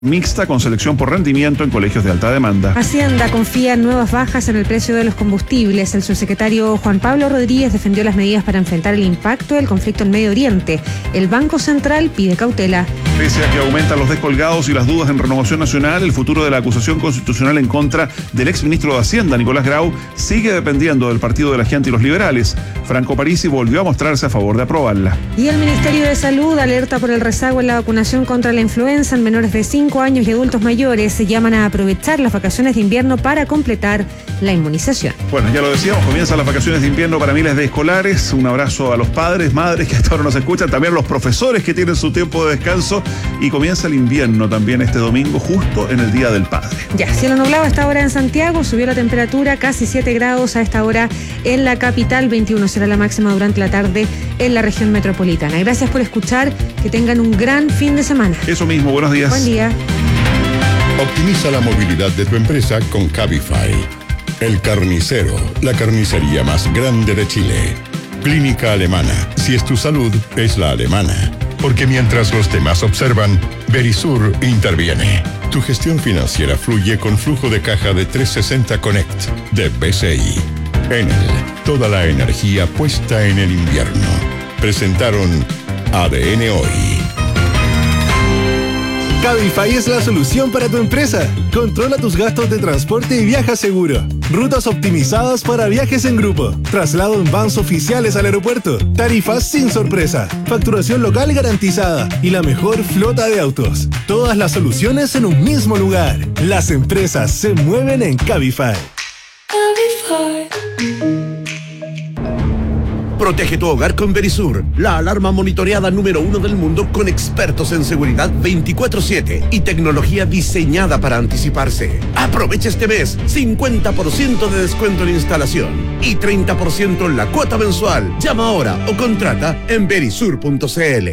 mixta con selección por rendimiento en colegios de alta demanda. Hacienda confía en nuevas bajas en el precio de los combustibles. El subsecretario Juan Pablo Rodríguez defendió las medidas para enfrentar el impacto del conflicto en Medio Oriente. El Banco Central pide cautela. Pese a que aumentan los descolgados y las dudas en Renovación Nacional, el futuro de la acusación constitucional en contra del exministro de Hacienda, Nicolás Grau, sigue dependiendo del partido de la gente y los liberales. Franco Parisi volvió a mostrarse a favor de aprobarla. Y el Ministerio de Salud alerta por el rezago en la vacunación contra la influenza en menores de 5 años y adultos mayores. Se llaman a aprovechar las vacaciones de invierno para completar la inmunización. Bueno, ya lo decíamos, comienzan las vacaciones de invierno para miles de escolares. Un abrazo a los padres, madres que hasta ahora nos escuchan, también a los profesores que tienen su tiempo de descanso. Y comienza el invierno también este domingo, justo en el Día del Padre. Ya, cielo nublado a esta hora en Santiago, subió la temperatura casi 7 grados a esta hora en la capital, 21 será la máxima durante la tarde en la región metropolitana. Gracias por escuchar, que tengan un gran fin de semana. Eso mismo, buenos días. Buen día. Optimiza la movilidad de tu empresa con Cabify. El Carnicero, la carnicería más grande de Chile. Clínica Alemana, si es tu salud, es la alemana. Porque mientras los demás observan, Verisur interviene. Tu gestión financiera fluye con flujo de caja de 360 Connect de BCI. Enel, toda la energía puesta en el invierno. Presentaron ADN Hoy. Cabify es la solución para tu empresa. Controla tus gastos de transporte y viaja seguro. Rutas optimizadas para viajes en grupo. Traslado en vans oficiales al aeropuerto. Tarifas sin sorpresa. Facturación local garantizada. Y la mejor flota de autos. Todas las soluciones en un mismo lugar. Las empresas se mueven en Cabify. Protege tu hogar con Verisur, la alarma monitoreada número 1 del mundo con expertos en seguridad 24/7 y tecnología diseñada para anticiparse. Aprovecha este mes 50% de descuento en instalación y 30% en la cuota mensual. Llama ahora o contrata en verisur.cl.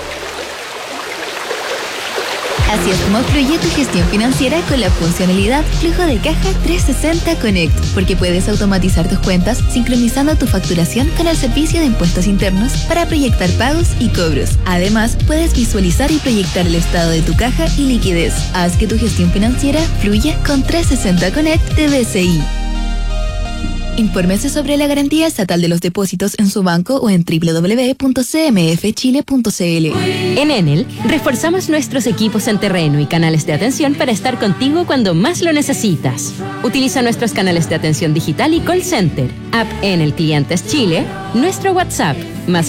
Así es como fluye tu gestión financiera con la funcionalidad Flujo de Caja 360 Connect, porque puedes automatizar tus cuentas sincronizando tu facturación con el servicio de impuestos internos para proyectar pagos y cobros. Además, puedes visualizar y proyectar el estado de tu caja y liquidez. Haz que tu gestión financiera fluya con 360 Connect de BCI. Infórmese sobre la garantía estatal de los depósitos en su banco o en www.cmfchile.cl. En Enel, reforzamos nuestros equipos en terreno y canales de atención para estar contigo cuando más lo necesitas. Utiliza nuestros canales de atención digital y call center, app Enel Clientes Chile, nuestro WhatsApp, más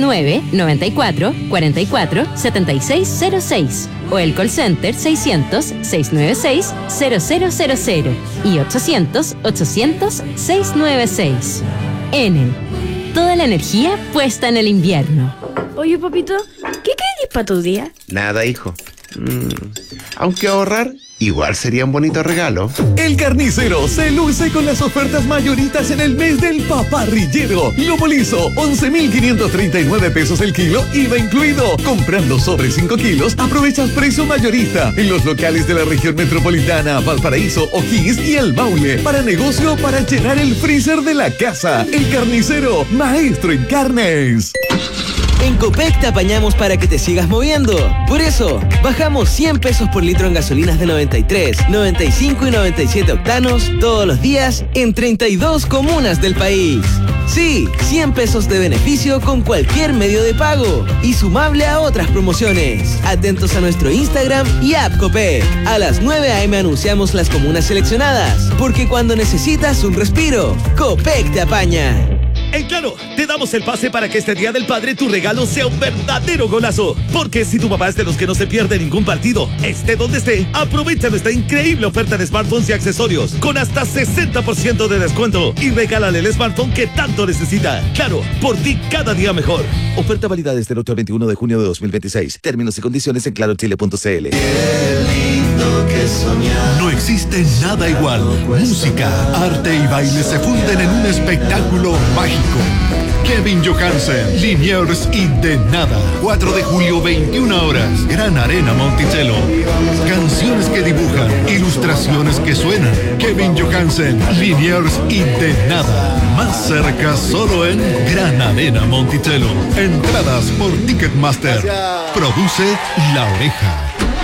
569-94-44-7606, o el call center 600-696-0000 y 800-800-696. Enel, toda la energía puesta en el invierno. Oye, papito, ¿qué querés para tu día? Nada, hijo. Aunque ahorrar igual sería un bonito regalo. El Carnicero se luce con las ofertas mayoritas en el mes del paparrillero. Lomo liso, 11.539 pesos el kilo, IVA incluido. Comprando sobre 5 kilos, aprovechas precio mayorista en los locales de la región metropolitana, Valparaíso, O'Higgins y El Maule. Para negocio, para llenar el freezer de la casa. El Carnicero, maestro en carnes. En Copec te apañamos para que te sigas moviendo. Por eso, bajamos 100 pesos por litro en gasolinas de 93, 95 y 97 octanos todos los días en 32 comunas del país. Sí, 100 pesos de beneficio con cualquier medio de pago y sumable a otras promociones. Atentos a nuestro Instagram y app Copec. A las 9 a.m. anunciamos las comunas seleccionadas, porque cuando necesitas un respiro, Copec te apaña. En Claro, te damos el pase para que este Día del Padre tu regalo sea un verdadero golazo. Porque si tu papá es de los que no se pierde ningún partido, esté donde esté, aprovecha nuestra increíble oferta de smartphones y accesorios con hasta 60% de descuento y regálale el smartphone que tanto necesita. Claro, por ti cada día mejor. Oferta válida desde el 8 al 21 de junio de 2026. Términos y condiciones en clarochile.cl. No existe nada igual. Música, arte y baile se funden en un espectáculo mágico. Kevin Johansen, Liniers y De Nada. 4 de julio, 21 horas. Gran Arena Monticello. Canciones que dibujan, ilustraciones que suenan. Kevin Johansen, Liniers y De Nada. Más cerca solo en Gran Arena Monticello. Entradas por Ticketmaster. Produce La Oreja.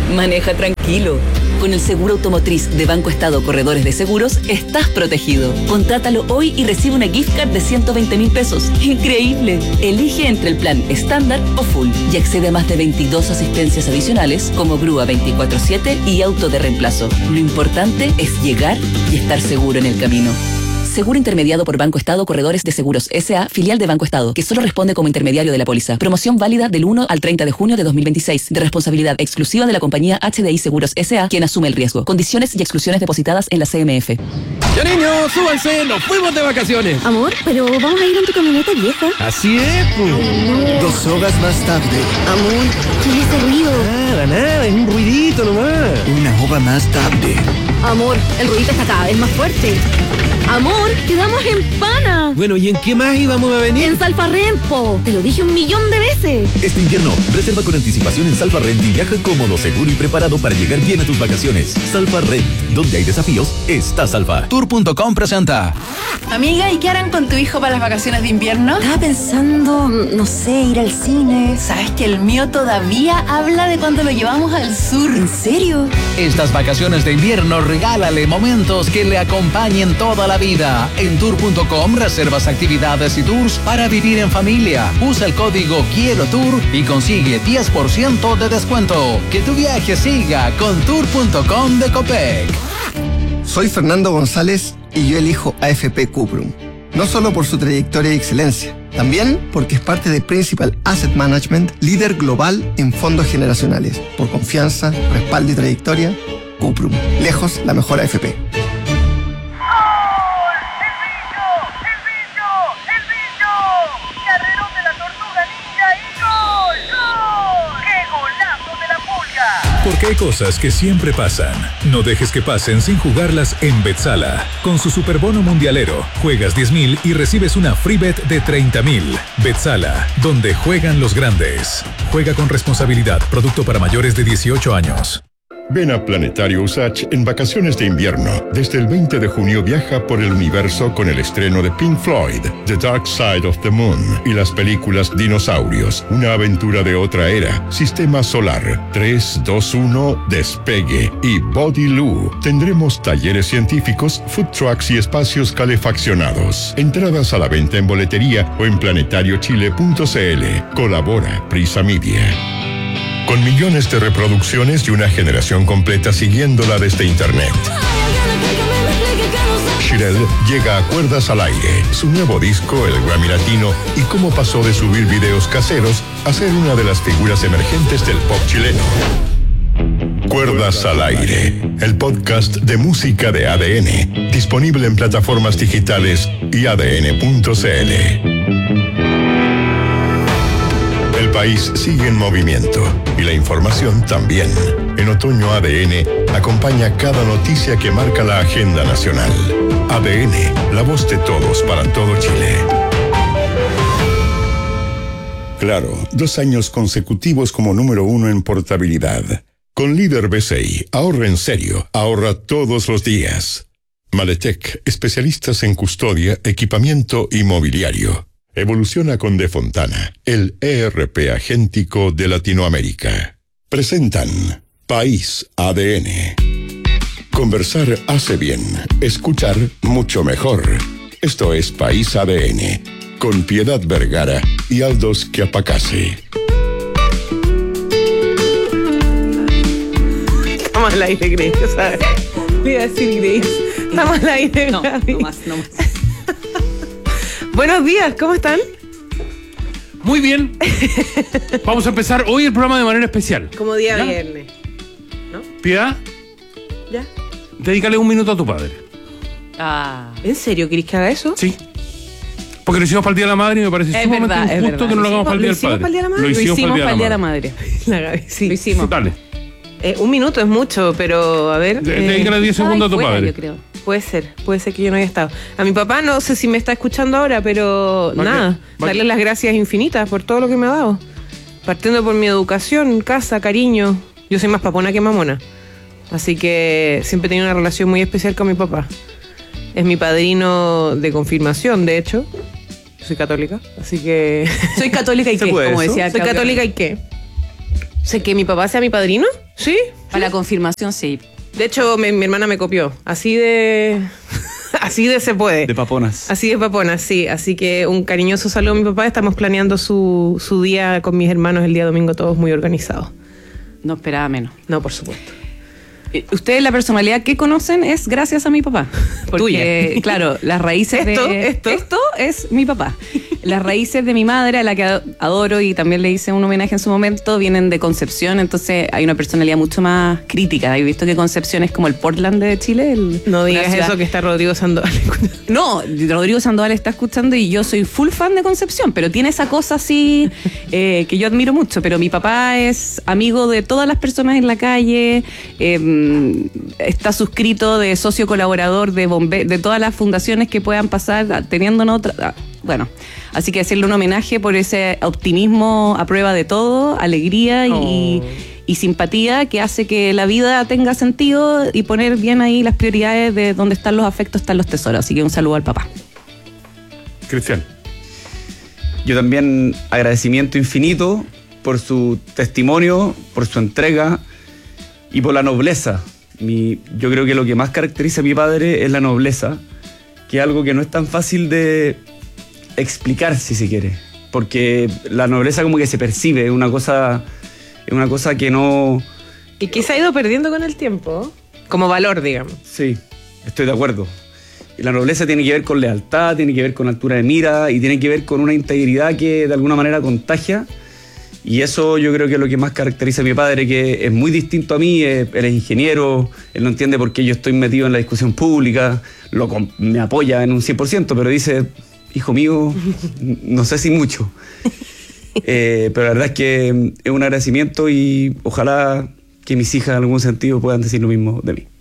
Maneja tranquilo. Con el seguro automotriz de Banco Estado Corredores de Seguros, estás protegido. Contrátalo hoy y recibe una gift card de 120.000 pesos. ¡Increíble! Elige entre el plan estándar o full y accede a más de 22 asistencias adicionales como grúa 24/7 y auto de reemplazo. Lo importante es llegar y estar seguro en el camino. Seguro intermediado por Banco Estado Corredores de Seguros S.A., filial de Banco Estado, que solo responde como intermediario de la póliza. Promoción válida del 1 al 30 de junio de 2026, de responsabilidad exclusiva de la compañía HDI Seguros S.A., quien asume el riesgo. Condiciones y exclusiones depositadas en la CMF. ¡Ya niños, súbanse! ¡Nos fuimos de vacaciones! Amor, pero vamos a ir en tu camioneta vieja. Así es, pues. 2 horas más tarde. Amor, ¿qué es ese ruido? Nada, es un ruidito nomás. 1 hora más tarde. Amor, el ruidito está cada vez más fuerte. Amor, quedamos en Pana. Bueno, ¿y en qué más íbamos a venir? En Salfarrent, te lo dije 1.000.000 de veces. Este invierno, reserva con anticipación en Salfarrent y viaja cómodo, seguro y preparado para llegar bien a tus vacaciones. Salfarrent, donde hay desafíos, está Salfa. Tour.com presenta. Amiga, ¿y qué harán con tu hijo para las vacaciones de invierno? Estaba pensando, no sé, ir al cine. ¿Sabes que el mío todavía habla de cuando lo llevamos al sur? ¿En serio? Estas vacaciones de invierno, regálale momentos que le acompañen toda la vida. En Tour.com reservas actividades y tours para vivir en familia. Usa el código Quiero Tour y consigue 10% de descuento. Que tu viaje siga con Tour.com de Copec. Soy Fernando González y yo elijo AFP Cuprum. No solo por su trayectoria y excelencia, también porque es parte de Principal Asset Management, líder global en fondos generacionales. Por confianza, respaldo y trayectoria, Cuprum. Lejos la mejor AFP. Porque hay cosas que siempre pasan. No dejes que pasen sin jugarlas en Betsala. Con su superbono mundialero, juegas 10.000 y recibes una free bet de 30.000. Betsala, donde juegan los grandes. Juega con responsabilidad. Producto para mayores de 18 años. Ven a Planetario Usach en vacaciones de invierno. Desde el 20 de junio viaja por el universo con el estreno de Pink Floyd, The Dark Side of the Moon y las películas Dinosaurios, una aventura de otra era, Sistema Solar, 3, 2, 1, Despegue y Body Loo. Tendremos talleres científicos, food trucks y espacios calefaccionados. Entradas a la venta en boletería o en planetariochile.cl. Colabora Prisa Media. Con millones de reproducciones y una generación completa siguiéndola desde internet. Shirel llega a Cuerdas al Aire, su nuevo disco, el Grammy Latino, y cómo pasó de subir videos caseros a ser una de las figuras emergentes del pop chileno. Cuerdas al Aire, el podcast de música de ADN, disponible en plataformas digitales y adn.cl. El país sigue en movimiento y la información también. En Otoño ADN acompaña cada noticia que marca la agenda nacional. ADN, la voz de todos para todo Chile. Claro, 2 años consecutivos como número 1 en portabilidad. Con Líder BCI, ahorra en serio, ahorra todos los días. Maletec, especialistas en custodia, equipamiento y mobiliario. Evoluciona con De Fontana, el ERP agéntico de Latinoamérica. Presentan País ADN. Conversar hace bien, escuchar mucho mejor. Esto es País ADN, con Piedad Vergara y Aldous Quiapacase. Estamos al aire, Grace, ¿sabes? Le iba a decir Grace. Estamos al aire. No más. Buenos días, ¿cómo están? Muy bien. Vamos a empezar hoy el programa de manera especial. Como día ¿Ya? viernes, ¿no? Piedad, ¿Ya? dedícale 1 minuto a tu padre. ¿En serio querés que haga eso? Sí. Porque lo hicimos para el Día de la Madre y me parece sumamente injusto que no lo hagamos para el Día del Padre. Lo hicimos para el Día de la Madre. La Gaby, sí. Lo hicimos. Dale. 1 minuto es mucho, pero a ver. Dedícale 10 segundos a tu padre. Yo creo. Puede ser que yo no haya estado. A mi papá no sé si me está escuchando ahora, pero nada, darle las gracias infinitas por todo lo que me ha dado. Partiendo por mi educación, casa, cariño. Yo soy más papona que mamona. Así que siempre he tenido una relación muy especial con mi papá. Es mi padrino de confirmación, de hecho. Yo soy católica, así que... ¿Soy católica y qué? Como decía soy católica y qué. ¿Sé que mi papá sea mi padrino? Sí, Para la confirmación, sí. De hecho, mi hermana me copió. Así de se puede. De paponas. Así de paponas, sí. Así que un cariñoso saludo a mi papá. Estamos planeando su día con mis hermanos el día domingo, todos muy organizados. No esperaba menos. No, por supuesto. Ustedes la personalidad que conocen es gracias a mi papá. Porque, claro, las raíces Esto es mi papá. Las raíces de mi madre, a la que adoro y también le hice un homenaje en su momento, vienen de Concepción, entonces hay una personalidad mucho más crítica. ¿Has visto que Concepción es como el Portland de Chile? No digas eso, que está Rodrigo Sandoval. No, Rodrigo Sandoval está escuchando y yo soy full fan de Concepción, pero tiene esa cosa así que yo admiro mucho. Pero mi papá es amigo de todas las personas en la calle, está suscrito de socio colaborador de todas las fundaciones que puedan pasar, teniéndonos bueno, así que hacerle un homenaje por ese optimismo a prueba de todo, alegría y simpatía que hace que la vida tenga sentido y poner bien ahí las prioridades de donde están los afectos, están los tesoros. Así que un saludo al papá. Cristian. Yo también agradecimiento infinito por su testimonio, por su entrega y por la nobleza. Yo creo que lo que más caracteriza a mi padre es la nobleza, que es algo que no es tan fácil de explicar, si se quiere, porque la nobleza como que se percibe, es una cosa que no... Y que se ha ido perdiendo con el tiempo, como valor, digamos. Sí, estoy de acuerdo. Y la nobleza tiene que ver con lealtad, tiene que ver con altura de mira y tiene que ver con una integridad que de alguna manera contagia. Y eso yo creo que es lo que más caracteriza a mi padre, que es muy distinto a mí. Él es ingeniero, él no entiende por qué yo estoy metido en la discusión pública, me apoya en un 100%, pero dice, hijo mío, no sé si mucho. Pero la verdad es que es un agradecimiento y ojalá que mis hijas en algún sentido puedan decir lo mismo de mí.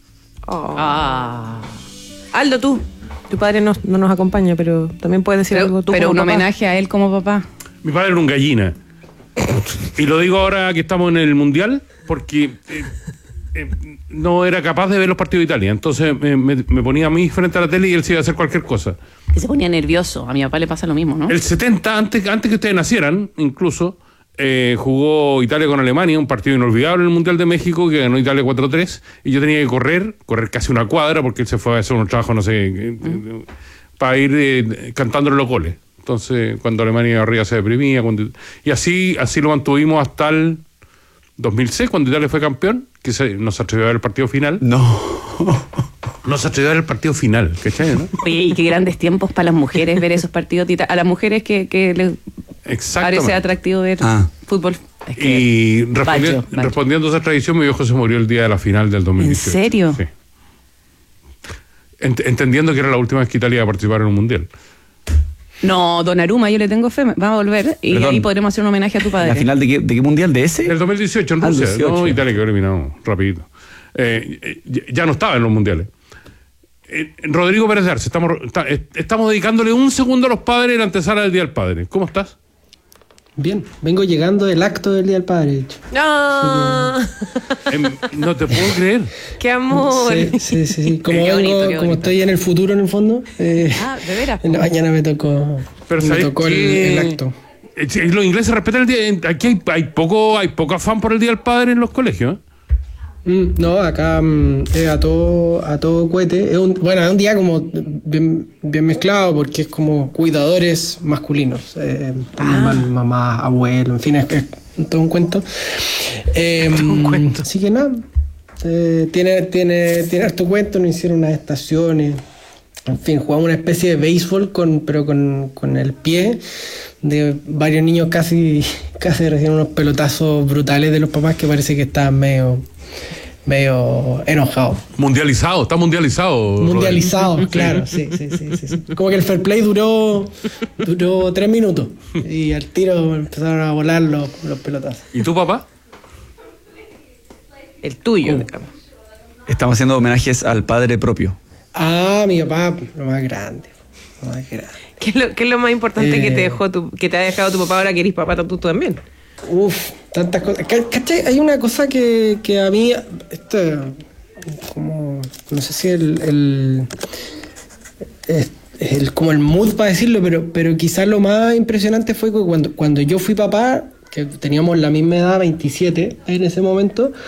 Aldo, tu padre no nos acompaña, pero también puedes decir algo tú. Pero como un papá. homenaje a él como papá. Mi padre era un gallina. Y lo digo ahora que estamos en el Mundial, porque no era capaz de ver los partidos de Italia. Entonces me ponía a mí frente a la tele y él se iba a hacer cualquier cosa. Y se ponía nervioso. A mi papá le pasa lo mismo, ¿no? El 70, antes que ustedes nacieran, incluso, jugó Italia con Alemania, un partido inolvidable en el Mundial de México, que ganó Italia 4-3, y yo tenía que correr casi una cuadra, porque él se fue a hacer unos trabajos, no sé, para ir cantándole los goles. Entonces, cuando Alemania arriba se deprimía, y así lo mantuvimos hasta el 2006, cuando Italia fue campeón, que no se atrevió a ver el partido final. No se atrevió a ver el partido final, ¿cachai? ¿No? Oye, y qué grandes tiempos para las mujeres ver esos partidos. A las mujeres que les parece atractivo ver fútbol. Es que y respondiendo a esa tradición, mi viejo se murió el día de la final del 2018. ¿En serio? Sí. Entendiendo que era la última vez que Italia iba a participar en un mundial. No, Donnarumma, yo le tengo fe, va a volver y ahí podremos hacer un homenaje a tu padre. ¿La final de qué mundial? ¿De ese? El 2018 en Rusia. 18. No, Italia quedó eliminado rapidito. Ya no estaba en los mundiales. Rodrigo Pérez de Arce, estamos dedicándole un segundo a los padres en la antesala del Día del Padre. ¿Cómo estás? Bien, vengo llegando del acto del Día del Padre, de hecho. No, no te puedo creer. ¡Qué amor! Sí. Como estoy en el futuro, en el fondo. ¿de veras? En la mañana me tocó el acto. Los ingleses respetan el día. Aquí hay poco afán por el Día del Padre en los colegios, ¿eh? No, acá es a todo cohete. Es un día como bien mezclado, porque es como cuidadores masculinos. Mamá, abuelo, en fin, es todo un cuento. Así que nada, tiene harto cuento. Nos hicieron unas estaciones. En fin, jugamos una especie de béisbol pero con el pie, de varios niños casi reciben unos pelotazos brutales de los papás que parece que estaban medio enojado. Está mundializado. Mundializado, claro, sí. Como que el fair play duró 3 minutos y al tiro empezaron a volar los pelotazos. ¿Y tu papá? El tuyo, digamos. Estamos haciendo homenajes al padre propio. Mi papá, lo más grande. ¿Qué es lo más importante que te ha dejado tu papá ahora que eres papá tú también? Tantas cosas. ¿Cachai? Hay una cosa que a mí, como, no sé si como el mood para decirlo, pero quizás lo más impresionante fue que cuando yo fui papá, que teníamos la misma edad, 27 en ese momento,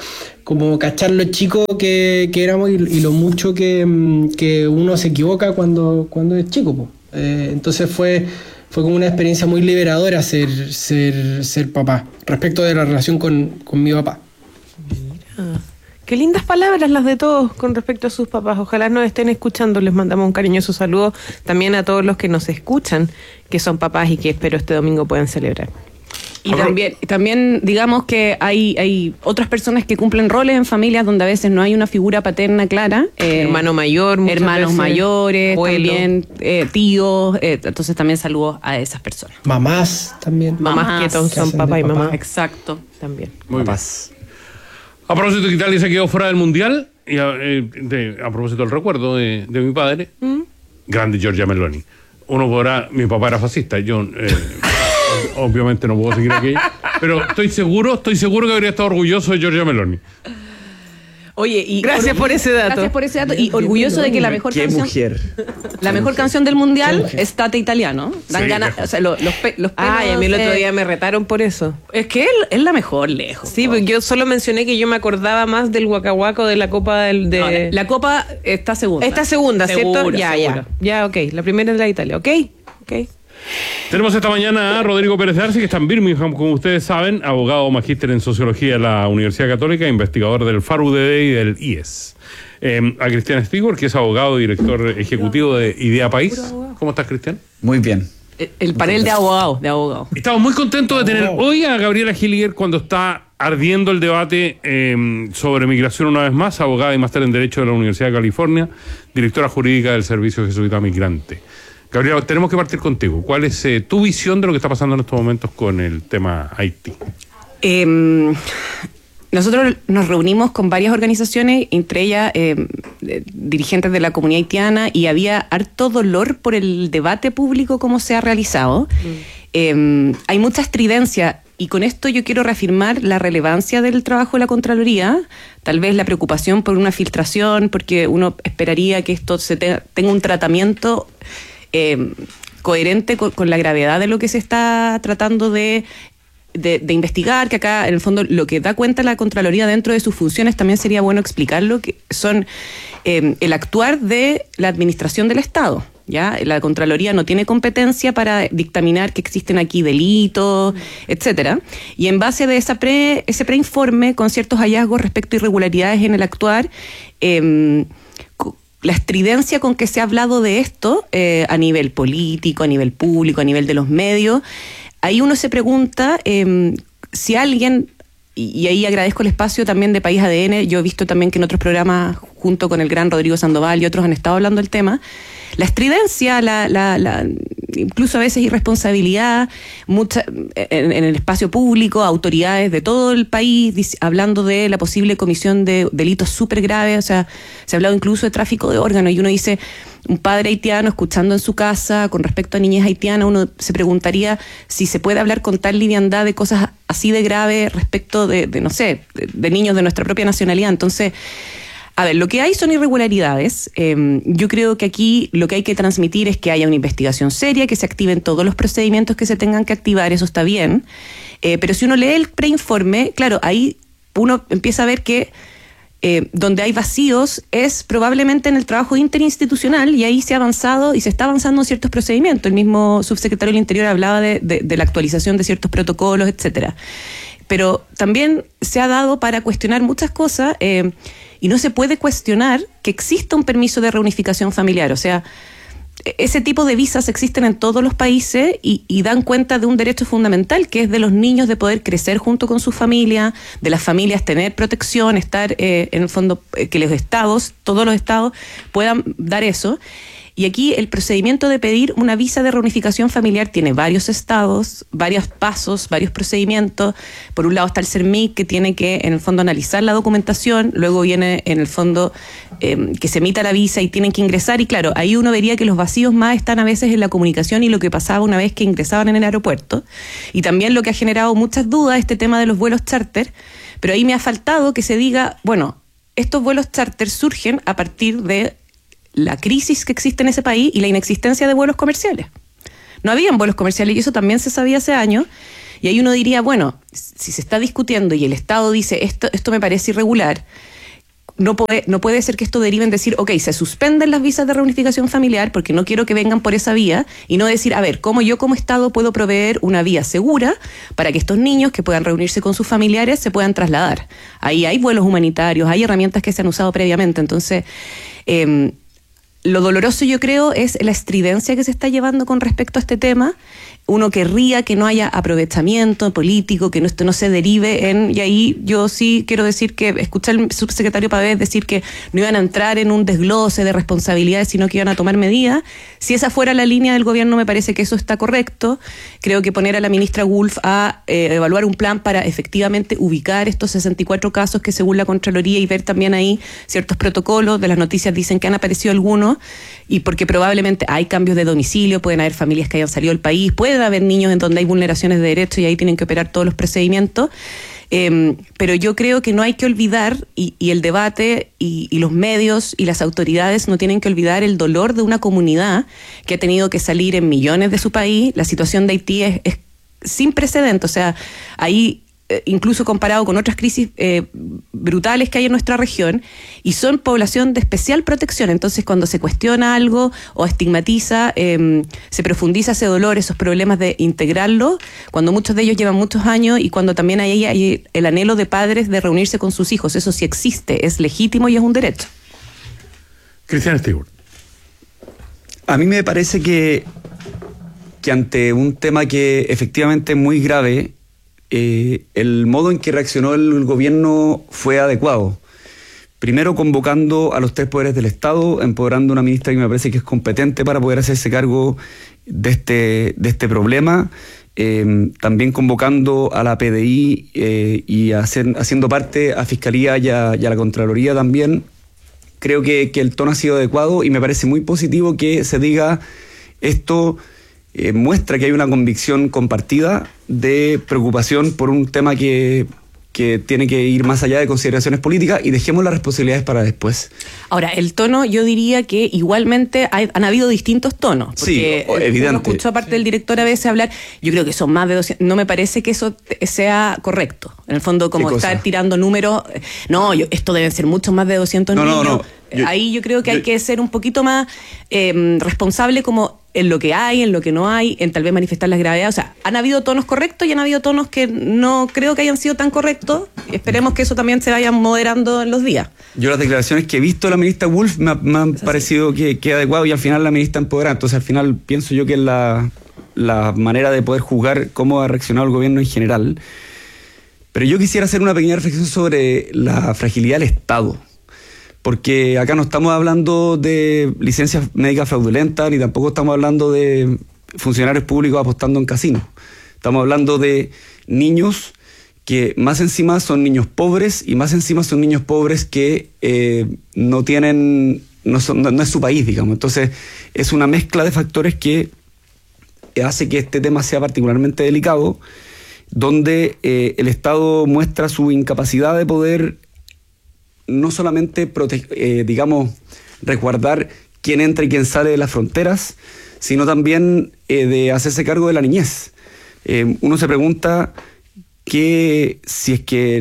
como cachar lo chico que éramos y lo mucho que uno se equivoca cuando es chico, po. Entonces fue como una experiencia muy liberadora ser papá, respecto de la relación con mi papá. Mira, qué lindas palabras las de todos con respecto a sus papás. Ojalá nos estén escuchando. Les mandamos un cariñoso saludo también a todos los que nos escuchan, que son papás y que espero este domingo puedan celebrar. Y también digamos que hay otras personas que cumplen roles en familias donde a veces no hay una figura paterna clara. Hermano mayor, hermanos veces, mayores, abuelo. También tíos. Entonces también saludos a esas personas. Mamás también. Mamás que todos son papá y mamá. Exacto. También. Muy bien. A propósito que Italia se quedó fuera del Mundial, y a propósito del recuerdo de mi padre, grande Giorgia Meloni. Uno podrá, mi papá era fascista, yo obviamente no puedo seguir aquí, pero estoy seguro que habría estado orgulloso de Giorgia Meloni. Oye, y gracias por ese dato. Gracias por ese dato y orgulloso de que la mejor canción del mundial es Tate Italiano. Dan Sí, ganas, o sea, los pelos. Ay, a mí el otro día me retaron por eso. Es que es la mejor lejos. Sí, porque yo solo mencioné que yo me acordaba más del Waka Waka o de la Copa No, la Copa está segunda. Esta segunda, ¿cierto? Seguro, Ya, seguro. ya, ok. La primera es la de Italia, ok. Tenemos esta mañana a Rodrigo Pérez de Arce, que está en Birmingham, como ustedes saben, abogado magíster en Sociología de la Universidad Católica, investigador del FAR-UDD y del IES. A Cristian Stigor, que es abogado y director ejecutivo de Idea País. ¿Cómo estás, Cristian? Muy bien. El panel de abogados. Estamos muy contentos de tener hoy a Gabriela Hilliger cuando está ardiendo el debate sobre migración una vez más, abogada y máster en Derecho de la Universidad de California, directora jurídica del Servicio Jesuita Migrante. Gabriela, tenemos que partir contigo. ¿Cuál es tu visión de lo que está pasando en estos momentos con el tema Haití? Nosotros nos reunimos con varias organizaciones, entre ellas dirigentes de la comunidad haitiana, y había harto dolor por el debate público como se ha realizado. Hay mucha estridencia, y con esto yo quiero reafirmar la relevancia del trabajo de la Contraloría, tal vez la preocupación por una filtración, porque uno esperaría que esto tenga un tratamiento coherente con la gravedad de lo que se está tratando de investigar, que acá en el fondo lo que da cuenta la Contraloría dentro de sus funciones también sería bueno explicarlo, que son el actuar de la administración del Estado. ¿Ya? La Contraloría no tiene competencia para dictaminar que existen aquí delitos, etcétera. Y en base de ese preinforme, con ciertos hallazgos respecto a irregularidades en el actuar, la estridencia con que se ha hablado de esto a nivel político, a nivel público, a nivel de los medios, ahí uno se pregunta si alguien, y ahí agradezco el espacio también de País ADN, yo he visto también que en otros programas, junto con el gran Rodrigo Sandoval y otros, han estado hablando del tema, la estridencia, incluso a veces irresponsabilidad, en el espacio público, autoridades de todo el país hablando de la posible comisión de delitos súper graves, o sea, se ha hablado incluso de tráfico de órganos, y uno dice, un padre haitiano escuchando en su casa con respecto a niñez haitianas, uno se preguntaría si se puede hablar con tal liviandad de cosas así de graves respecto de niños de nuestra propia nacionalidad. Entonces, a ver, lo que hay son irregularidades. Yo creo que aquí lo que hay que transmitir es que haya una investigación seria, que se activen todos los procedimientos que se tengan que activar, eso está bien. Pero si uno lee el preinforme, claro, ahí uno empieza a ver que donde hay vacíos es probablemente en el trabajo interinstitucional, y ahí se ha avanzado y se está avanzando en ciertos procedimientos. El mismo subsecretario del Interior hablaba de la actualización de ciertos protocolos, etcétera. Pero también se ha dado para cuestionar muchas cosas, y no se puede cuestionar que exista un permiso de reunificación familiar. O sea, ese tipo de visas existen en todos los países y dan cuenta de un derecho fundamental, que es de los niños de poder crecer junto con su familia, de las familias tener protección, estar en el fondo, que los estados, todos los estados puedan dar eso. Y aquí el procedimiento de pedir una visa de reunificación familiar tiene varios estados, varios pasos, varios procedimientos. Por un lado está el CERMIC, que tiene que, en el fondo, analizar la documentación. Luego viene, en el fondo, que se emita la visa y tienen que ingresar. Y claro, ahí uno vería que los vacíos más están a veces en la comunicación y lo que pasaba una vez que ingresaban en el aeropuerto. Y también lo que ha generado muchas dudas, este tema de los vuelos charter. Pero ahí me ha faltado que se diga, bueno, estos vuelos charter surgen a partir de la crisis que existe en ese país y la inexistencia de vuelos comerciales. No habían vuelos comerciales y eso también se sabía hace años. Y ahí uno diría, bueno, si se está discutiendo y el Estado dice esto me parece irregular, no puede ser que esto derive en decir, ok, se suspenden las visas de reunificación familiar porque no quiero que vengan por esa vía, y no decir, a ver, ¿cómo yo como Estado puedo proveer una vía segura para que estos niños que puedan reunirse con sus familiares se puedan trasladar? Ahí hay vuelos humanitarios, hay herramientas que se han usado previamente. Entonces, lo doloroso, yo creo, es la estridencia que se está llevando con respecto a este tema. Uno querría que no haya aprovechamiento político, que esto no se derive en... Y ahí yo sí quiero decir que escuché al subsecretario Pavés decir que no iban a entrar en un desglose de responsabilidades, sino que iban a tomar medidas. Si esa fuera la línea del gobierno, me parece que eso está correcto. Creo que poner a la ministra Wolf a evaluar un plan para efectivamente ubicar estos 64 casos que según la Contraloría, y ver también ahí ciertos protocolos, de las noticias dicen que han aparecido algunos, y porque probablemente hay cambios de domicilio, pueden haber familias que hayan salido del país, puede haber niños en donde hay vulneraciones de derechos y ahí tienen que operar todos los procedimientos, pero yo creo que no hay que olvidar, y el debate y los medios y las autoridades no tienen que olvidar el dolor de una comunidad que ha tenido que salir en millones de su país. La situación de Haití es sin precedentes, o sea, ahí incluso comparado con otras crisis brutales que hay en nuestra región, y son población de especial protección. Entonces, cuando se cuestiona algo o estigmatiza, se profundiza ese dolor, esos problemas de integrarlo, cuando muchos de ellos llevan muchos años, y cuando también hay el anhelo de padres de reunirse con sus hijos. Eso sí existe, es legítimo y es un derecho. Cristian Stewart. A mí me parece que ante un tema que efectivamente es muy grave, el modo en que reaccionó el gobierno fue adecuado. Primero, convocando a los 3 poderes del Estado, empoderando a una ministra que me parece que es competente para poder hacerse cargo de este problema, también convocando a la PDI y haciendo parte a Fiscalía y a la Contraloría también. Creo que el tono ha sido adecuado, y me parece muy positivo que se diga esto. Muestra que hay una convicción compartida de preocupación por un tema que tiene que ir más allá de consideraciones políticas, y dejemos las responsabilidades para después. Ahora, el tono, yo diría que igualmente han habido distintos tonos. Porque sí, evidente. Uno escuchó aparte del director a veces hablar, yo creo que son más de 200, no me parece que eso sea correcto. En el fondo, como estar tirando números, esto deben ser muchos más de 200 niños. No. Ahí yo creo que hay que ser un poquito más responsable como en lo que hay, en lo que no hay, en tal vez manifestar las gravedades. O sea, han habido tonos correctos y han habido tonos que no creo que hayan sido tan correctos. Esperemos que eso también se vaya moderando en los días. Yo las declaraciones que he visto de la ministra Wolf me han parecido que adecuado, y al final la ministra empoderada. Entonces al final pienso yo que es la manera de poder juzgar cómo ha reaccionado el gobierno en general. Pero yo quisiera hacer una pequeña reflexión sobre la fragilidad del Estado. Porque acá no estamos hablando de licencias médicas fraudulentas, ni tampoco estamos hablando de funcionarios públicos apostando en casinos. Estamos hablando de niños que más encima son niños pobres, y más encima son niños pobres que no es su país, digamos. Entonces es una mezcla de factores que hace que este tema sea particularmente delicado, donde el Estado muestra su incapacidad de poder no solamente resguardar quién entra y quién sale de las fronteras, sino también de hacerse cargo de la niñez. Uno se pregunta que si es que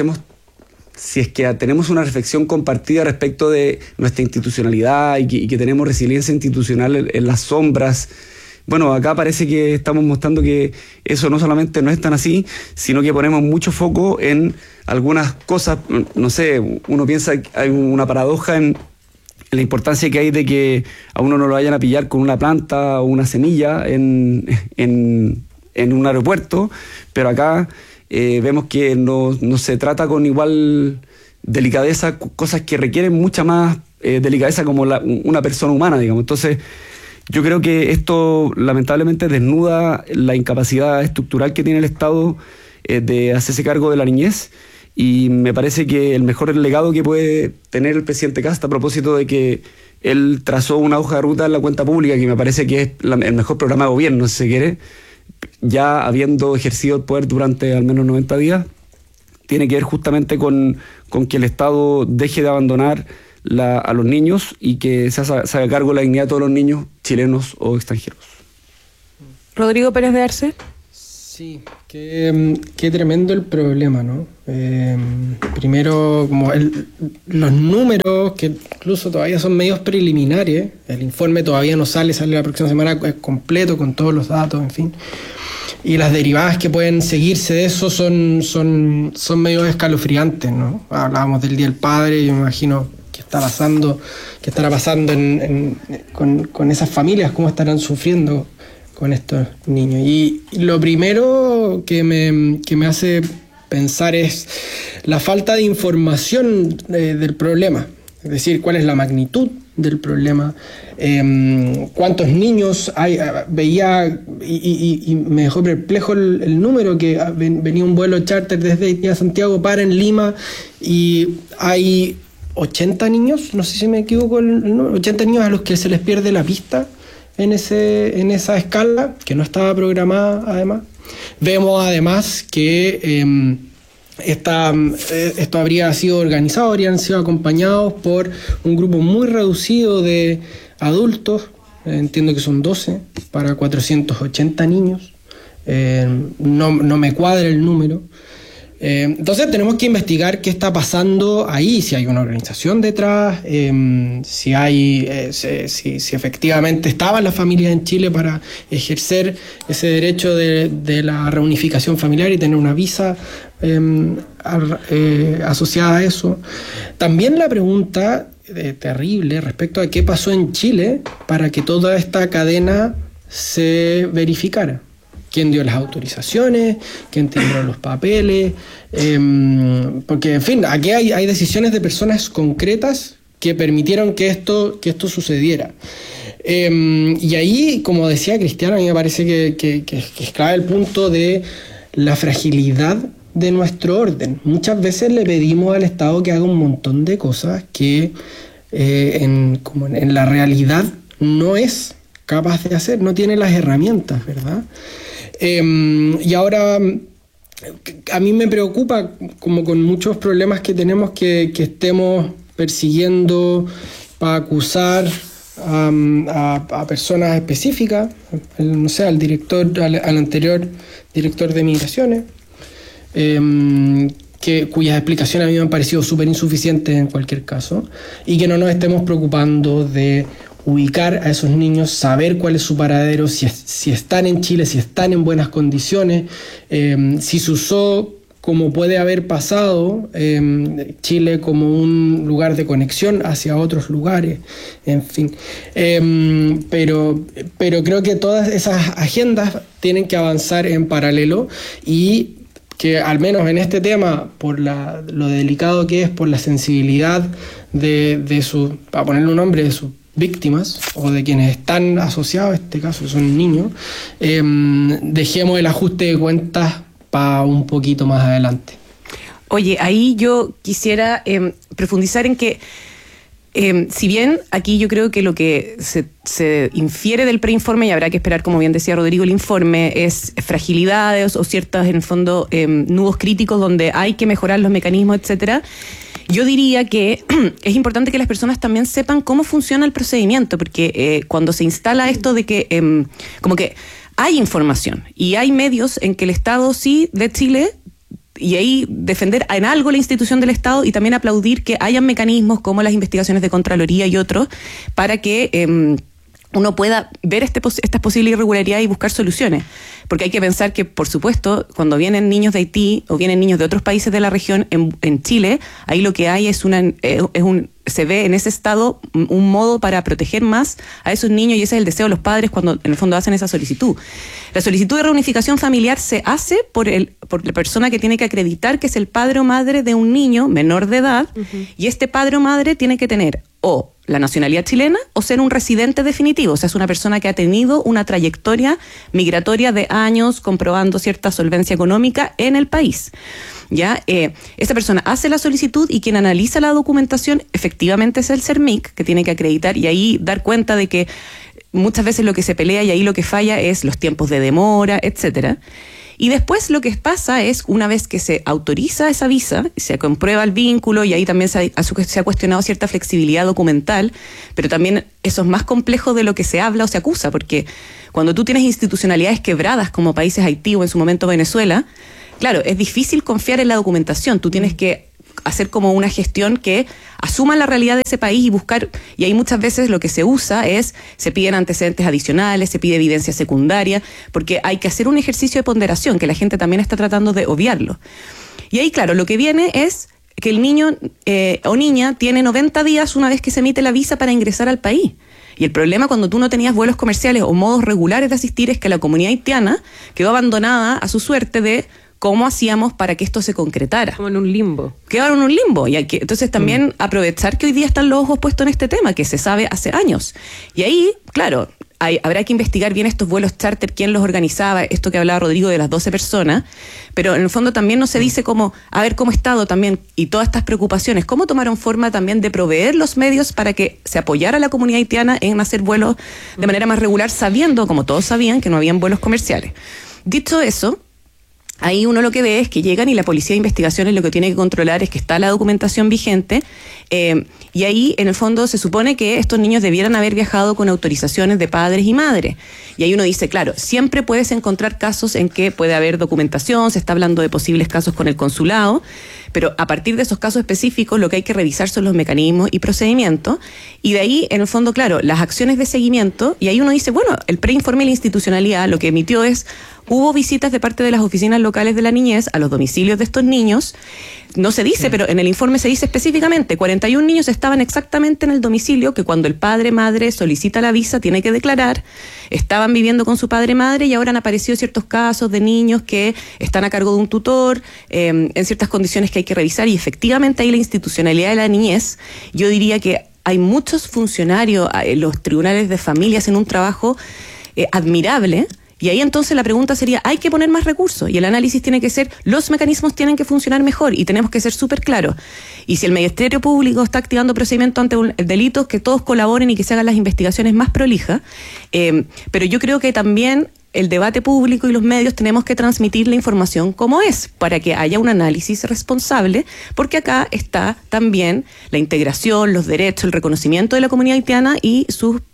tenemos una reflexión compartida respecto de nuestra institucionalidad y que tenemos resiliencia institucional en las sombras. Bueno, acá parece que estamos mostrando que eso no solamente no es tan así, sino que ponemos mucho foco en algunas cosas. No sé, uno piensa que hay una paradoja en la importancia que hay de que a uno no lo vayan a pillar con una planta o una semilla en un aeropuerto, pero acá vemos que no se trata con igual delicadeza cosas que requieren mucha más delicadeza como una persona humana, digamos. Entonces, yo creo que esto lamentablemente desnuda la incapacidad estructural que tiene el Estado de hacerse cargo de la niñez, y me parece que el mejor legado que puede tener el presidente Kast, a propósito de que él trazó una hoja de ruta en la cuenta pública, que me parece que es el mejor programa de gobierno, si se quiere, ya habiendo ejercido el poder durante al menos 90 días, tiene que ver justamente con que el Estado deje de abandonar a los niños y que se haga cargo de la dignidad de todos los niños chilenos o extranjeros. Rodrigo Pérez de Arce. Sí, qué tremendo el problema, ¿no? Primero, como los números, que incluso todavía son medios preliminares, el informe todavía no sale la próxima semana completo con todos los datos, en fin. Y las derivadas que pueden seguirse de eso son medio escalofriantes, ¿no? Hablábamos del Día del Padre, yo me imagino qué estará pasando con esas familias, cómo estarán sufriendo con estos niños. Y lo primero que me hace pensar es la falta de información del problema, es decir, cuál es la magnitud del problema, cuántos niños hay. Veía y me dejó perplejo el número, que venía un vuelo charter desde Haití a Santiago, para en Lima, y hay 80 niños, no sé si me equivoco el número, 80 niños a los que se les pierde la pista en esa escala, que no estaba programada además. Vemos además que esto habría sido organizado, habrían sido acompañados por un grupo muy reducido de adultos, entiendo que son 12 para 480 niños, no me cuadra el número. Entonces tenemos que investigar qué está pasando ahí, si hay una organización detrás, si efectivamente estaban las familias en Chile para ejercer ese derecho de la reunificación familiar y tener una visa asociada a eso. También la pregunta terrible respecto a qué pasó en Chile para que toda esta cadena se verificara. ¿Quién dio las autorizaciones? ¿Quién timbró los papeles? Porque, en fin, aquí hay decisiones de personas concretas que permitieron que esto sucediera. Y ahí, como decía Cristiano, a mí me parece que es clave el punto de la fragilidad de nuestro orden. Muchas veces le pedimos al Estado que haga un montón de cosas que como en la realidad no es capaz de hacer, no tiene las herramientas, ¿verdad? Y ahora a mí me preocupa, como con muchos problemas que tenemos, que estemos persiguiendo para acusar a personas específicas, no sé, al anterior director de Migraciones, cuyas explicaciones a mí me han parecido súper insuficientes en cualquier caso, y que no nos estemos preocupando de ubicar a esos niños, saber cuál es su paradero, si están en Chile, si están en buenas condiciones, si se usó, como puede haber pasado, Chile como un lugar de conexión hacia otros lugares, en fin. Pero creo que todas esas agendas tienen que avanzar en paralelo, y que al menos en este tema, por lo delicado que es, por la sensibilidad de su, para ponerle un nombre, de sus víctimas o de quienes están asociados, en este caso son niños, dejemos el ajuste de cuentas para un poquito más adelante. Oye, ahí yo quisiera profundizar en que si bien aquí yo creo que lo que se infiere del preinforme, y habrá que esperar, como bien decía Rodrigo, el informe, es fragilidades o ciertas, en el fondo, nudos críticos donde hay que mejorar los mecanismos, etcétera. Yo diría que es importante que las personas también sepan cómo funciona el procedimiento, porque cuando se instala esto de que como que hay información y hay medios en que el Estado sí de Chile, y ahí defender en algo la institución del Estado, y también aplaudir que hayan mecanismos como las investigaciones de Contraloría y otros para que uno pueda ver estas posibles irregularidades y buscar soluciones. Porque hay que pensar que, por supuesto, cuando vienen niños de Haití o vienen niños de otros países de la región en Chile, ahí lo que hay se ve en ese estado un modo para proteger más a esos niños, y ese es el deseo de los padres cuando en el fondo hacen esa solicitud. La solicitud de reunificación familiar se hace por la persona que tiene que acreditar que es el padre o madre de un niño menor de edad, y este padre o madre tiene que tener o la nacionalidad chilena o ser un residente definitivo, o sea, es una persona que ha tenido una trayectoria migratoria de años comprobando cierta solvencia económica en el país. ¿Ya? Esta persona hace la solicitud, y quien analiza la documentación efectivamente es el CERMIC, que tiene que acreditar y ahí dar cuenta de que muchas veces lo que se pelea y ahí lo que falla es los tiempos de demora, etcétera. Y después lo que pasa es, una vez que se autoriza esa visa, se comprueba el vínculo, y ahí también se ha cuestionado cierta flexibilidad documental, pero también eso es más complejo de lo que se habla o se acusa, porque cuando tú tienes institucionalidades quebradas como países Haití o en su momento Venezuela, claro, es difícil confiar en la documentación. Tú tienes que hacer como una gestión que asuma la realidad de ese país y buscar, y ahí muchas veces lo que se usa es, se piden antecedentes adicionales, se pide evidencia secundaria, porque hay que hacer un ejercicio de ponderación, que la gente también está tratando de obviarlo. Y ahí, claro, lo que viene es que el niño o niña tiene 90 días una vez que se emite la visa para ingresar al país. Y el problema cuando tú no tenías vuelos comerciales o modos regulares de asistir es que la comunidad haitiana quedó abandonada a su suerte de cómo hacíamos para que esto se concretara. Como en un limbo. Quedaron en un limbo. Y entonces también aprovechar que hoy día están los ojos puestos en este tema, que se sabe hace años. Y ahí, claro, habrá que investigar bien estos vuelos charter, quién los organizaba, esto que hablaba Rodrigo de las 12 personas, pero en el fondo también no se dice cómo, a ver cómo Estado también, y todas estas preocupaciones, cómo tomaron forma también de proveer los medios para que se apoyara a la comunidad haitiana en hacer vuelos de manera más regular, sabiendo, como todos sabían, que no habían vuelos comerciales. Dicho eso, ahí uno lo que ve es que llegan y la Policía de Investigaciones lo que tiene que controlar es que está la documentación vigente, y ahí en el fondo se supone que estos niños debieran haber viajado con autorizaciones de padres y madres. Y ahí uno dice, claro, siempre puedes encontrar casos en que puede haber documentación, se está hablando de posibles casos con el consulado, pero a partir de esos casos específicos lo que hay que revisar son los mecanismos y procedimientos, y de ahí en el fondo, claro, las acciones de seguimiento, y ahí uno dice, bueno, el preinforme de la institucionalidad lo que emitió es, hubo visitas de parte de las oficinas locales de la niñez a los domicilios de estos niños. No se dice, pero en el informe se dice específicamente, 41 niños estaban exactamente en el domicilio que cuando el padre-madre solicita la visa tiene que declarar, estaban viviendo con su padre-madre, y ahora han aparecido ciertos casos de niños que están a cargo de un tutor, en ciertas condiciones que hay que revisar, y efectivamente ahí la institucionalidad de la niñez, yo diría que hay muchos funcionarios en los tribunales de familias en un trabajo admirable. Y ahí entonces la pregunta sería, hay que poner más recursos, y el análisis tiene que ser, los mecanismos tienen que funcionar mejor, y tenemos que ser súper claros. Y si el Ministerio Público está activando procedimientos ante delitos, que todos colaboren y que se hagan las investigaciones más prolijas. Pero yo creo que también el debate público y los medios tenemos que transmitir la información como es, para que haya un análisis responsable, porque acá está también la integración, los derechos, el reconocimiento de la comunidad haitiana y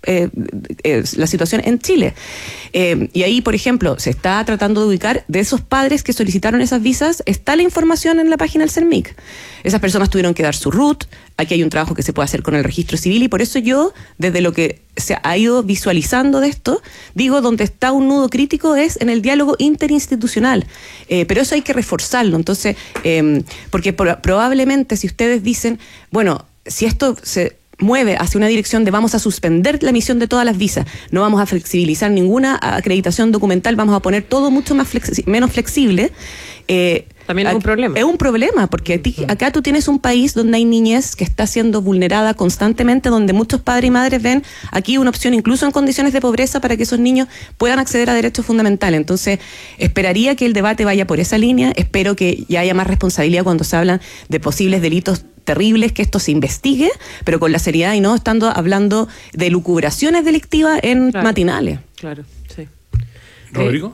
la situación en Chile. Y ahí, por ejemplo, se está tratando de ubicar de esos padres que solicitaron esas visas, está la información en la página del CERMIC. Esas personas tuvieron que dar su RUT, aquí hay un trabajo que se puede hacer con el registro civil, y por eso yo, desde lo que se ha ido visualizando de esto, digo, donde está un nudo crítico es en el diálogo interinstitucional, pero eso hay que reforzarlo. Entonces, porque probablemente si ustedes dicen, bueno, si esto se mueve hacia una dirección de vamos a suspender la emisión de todas las visas, no vamos a flexibilizar ninguna acreditación documental, vamos a poner todo mucho más menos flexible, también es un problema. Es un problema, porque acá tú tienes un país donde hay niñez que está siendo vulnerada constantemente, donde muchos padres y madres ven aquí una opción, incluso en condiciones de pobreza, para que esos niños puedan acceder a derechos fundamentales. Entonces, esperaría que el debate vaya por esa línea, espero que ya haya más responsabilidad cuando se hablan de posibles delitos terribles, que esto se investigue, pero con la seriedad y no estando hablando de lucubraciones delictivas en matinales. Claro, sí. ¿Rodrigo?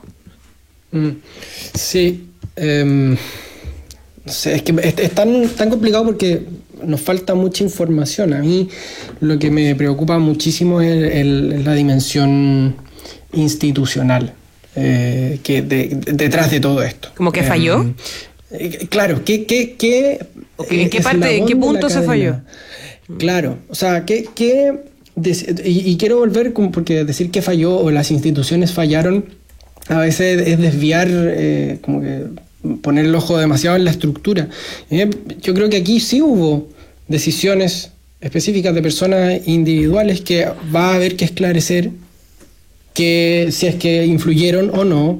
Sí. No sé, es que es tan complicado porque nos falta mucha información. A mí lo que me preocupa muchísimo es la dimensión institucional detrás de todo esto. ¿Como que falló? Claro, ¿en qué parte, en qué punto se falló? Claro, o sea, y quiero volver, porque decir que falló o las instituciones fallaron a veces es desviar, como que poner el ojo demasiado en la estructura. Yo creo que aquí sí hubo decisiones específicas de personas individuales que va a haber que esclarecer que si es que influyeron o no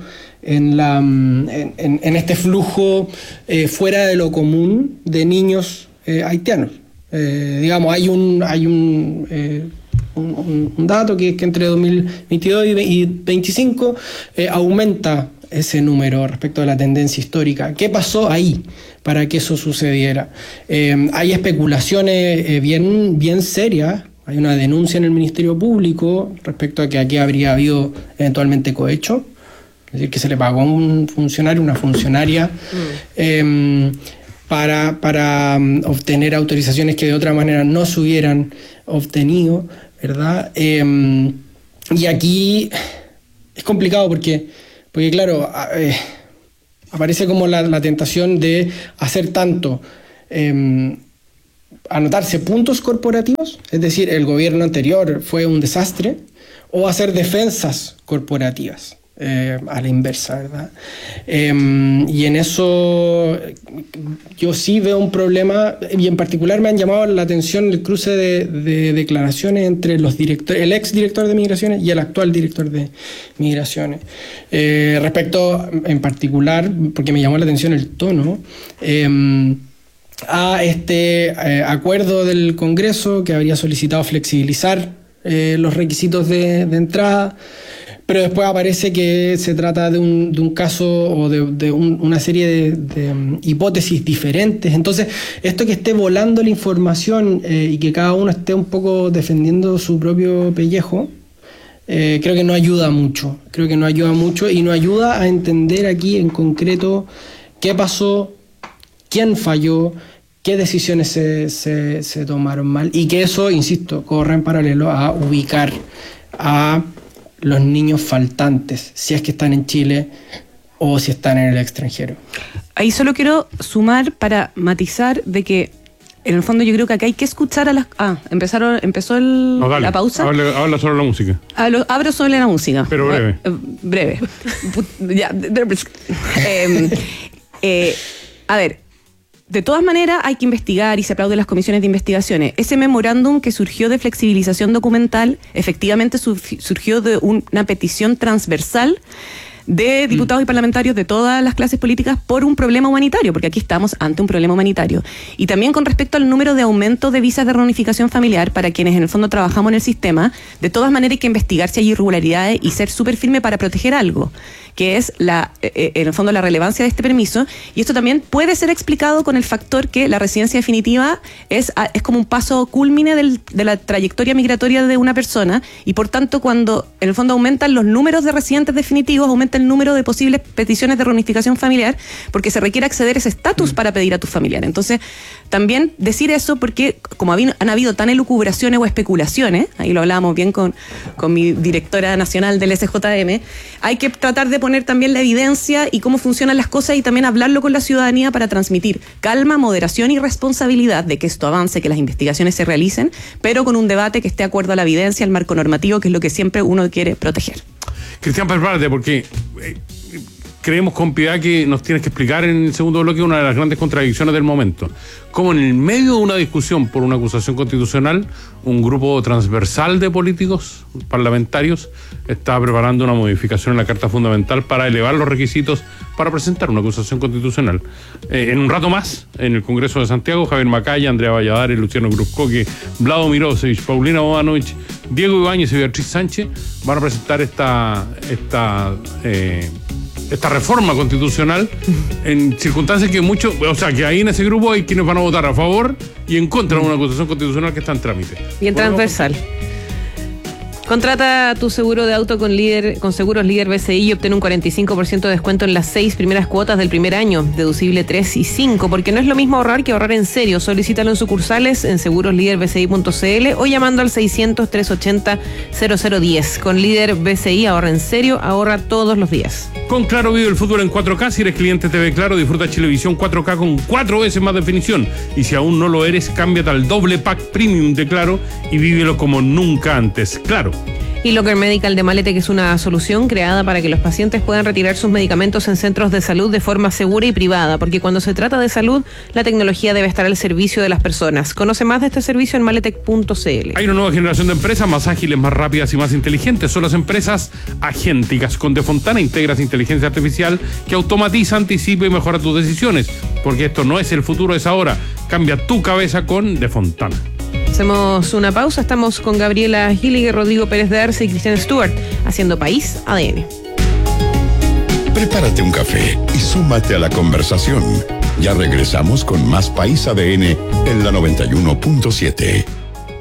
en este flujo fuera de lo común de niños haitianos. Digamos, hay un dato que entre 2022 y 2025 aumenta ese número respecto a la tendencia histórica. ¿Qué pasó ahí para que eso sucediera? Hay especulaciones bien serias. Hay una denuncia en el Ministerio Público respecto a que aquí habría habido eventualmente cohecho. Es decir, que se le pagó a un funcionario, una funcionaria, para obtener autorizaciones que de otra manera no se hubieran obtenido, ¿verdad? Y aquí es complicado porque claro, aparece como la tentación de hacer tanto, anotarse puntos corporativos, es decir, el gobierno anterior fue un desastre, o hacer defensas corporativas. A la inversa, ¿verdad? Y en eso yo sí veo un problema, y en particular me han llamado la atención el cruce de declaraciones entre el ex director de Migraciones y el actual director de Migraciones. Respecto, en particular, porque me llamó la atención el tono, a este acuerdo del Congreso que habría solicitado flexibilizar los requisitos de entrada. Pero después aparece que se trata de un caso o de una serie de hipótesis diferentes. Entonces, esto que esté volando la información y que cada uno esté un poco defendiendo su propio pellejo, creo que no ayuda mucho. Creo que no ayuda mucho y no ayuda a entender aquí en concreto qué pasó, quién falló, qué decisiones se tomaron mal, y que eso, insisto, corre en paralelo a ubicar a los niños faltantes, si es que están en Chile o si están en el extranjero. Ahí solo quiero sumar para matizar de que en el fondo yo creo que acá hay que escuchar a las... empezó la pausa. Habla sobre la música. Abro sobre la música. Pero breve. Breve. A ver, de todas maneras hay que investigar y se aplauden las comisiones de investigaciones. Ese memorándum que surgió de flexibilización documental efectivamente surgió de una petición transversal de diputados y parlamentarios de todas las clases políticas por un problema humanitario, porque aquí estamos ante un problema humanitario. Y también con respecto al número de aumento de visas de reunificación familiar para quienes en el fondo trabajamos en el sistema, de todas maneras hay que investigar si hay irregularidades y ser súper firme para proteger algo, que es en el fondo la relevancia de este permiso. Y esto también puede ser explicado con el factor que la residencia definitiva es como un paso cúlmine de la trayectoria migratoria de una persona, y por tanto cuando en el fondo aumentan los números de residentes definitivos, aumenta el número de posibles peticiones de reunificación familiar, porque se requiere acceder a ese estatus para pedir a tu familiar. Entonces, también decir eso porque como han habido tan elucubraciones o especulaciones, ahí lo hablábamos bien con mi directora nacional del SJM, hay que tratar de poner también la evidencia y cómo funcionan las cosas y también hablarlo con la ciudadanía para transmitir calma, moderación y responsabilidad de que esto avance, que las investigaciones se realicen, pero con un debate que esté de acuerdo a la evidencia, al marco normativo, que es lo que siempre uno quiere proteger. Cristian, prepárate, porque creemos con piedad que nos tienes que explicar en el segundo bloque una de las grandes contradicciones del momento. Como en el medio de una discusión por una acusación constitucional, un grupo transversal de políticos parlamentarios está preparando una modificación en la Carta Fundamental para elevar los requisitos para presentar una acusación constitucional. En un rato más, en el Congreso de Santiago, Javier Macaya, Andrea Valladares, Luciano Cruzcoque, Vlado Mirosevic, Paulina Bodanovich, Diego Ibáñez y Beatriz Sánchez van a presentar esta reforma constitucional en circunstancias que que ahí en ese grupo hay quienes van a votar a favor y en contra de una acusación constitucional que está en trámite. Bien transversal. Contrata tu seguro de auto con Seguros Líder BCI y obtén un 45% de descuento en las 6 primeras cuotas del primer año, deducible 3 y 5, porque no es lo mismo ahorrar que ahorrar en serio. Solicítalo en sucursales en segurosliderbci.cl o llamando al 600-380-0010. Con Líder BCI ahorra en serio, ahorra todos los días. Con Claro vive el fútbol en 4K. Si eres cliente TV Claro, disfruta Chilevisión 4K con 4 veces más definición. Y si aún no lo eres, cámbiate al doble pack premium de Claro y vívelo como nunca antes. Claro. Y Locker Medical de Malete, que es una solución creada para que los pacientes puedan retirar sus medicamentos en centros de salud de forma segura y privada, porque cuando se trata de salud, la tecnología debe estar al servicio de las personas. Conoce más de este servicio en maletec.cl. Hay una nueva generación de empresas más ágiles, más rápidas y más inteligentes. Son las empresas agénticas. Con De Fontana integras inteligencia artificial que automatiza, anticipa y mejora tus decisiones, porque esto no es el futuro, es ahora. Cambia tu cabeza con De Fontana. Hacemos una pausa, estamos con Gabriela Gilliger, Rodrigo Pérez de Arce y Cristian Stewart, haciendo País ADN. Prepárate un café y súmate a la conversación. Ya regresamos con más País ADN en la 91.7.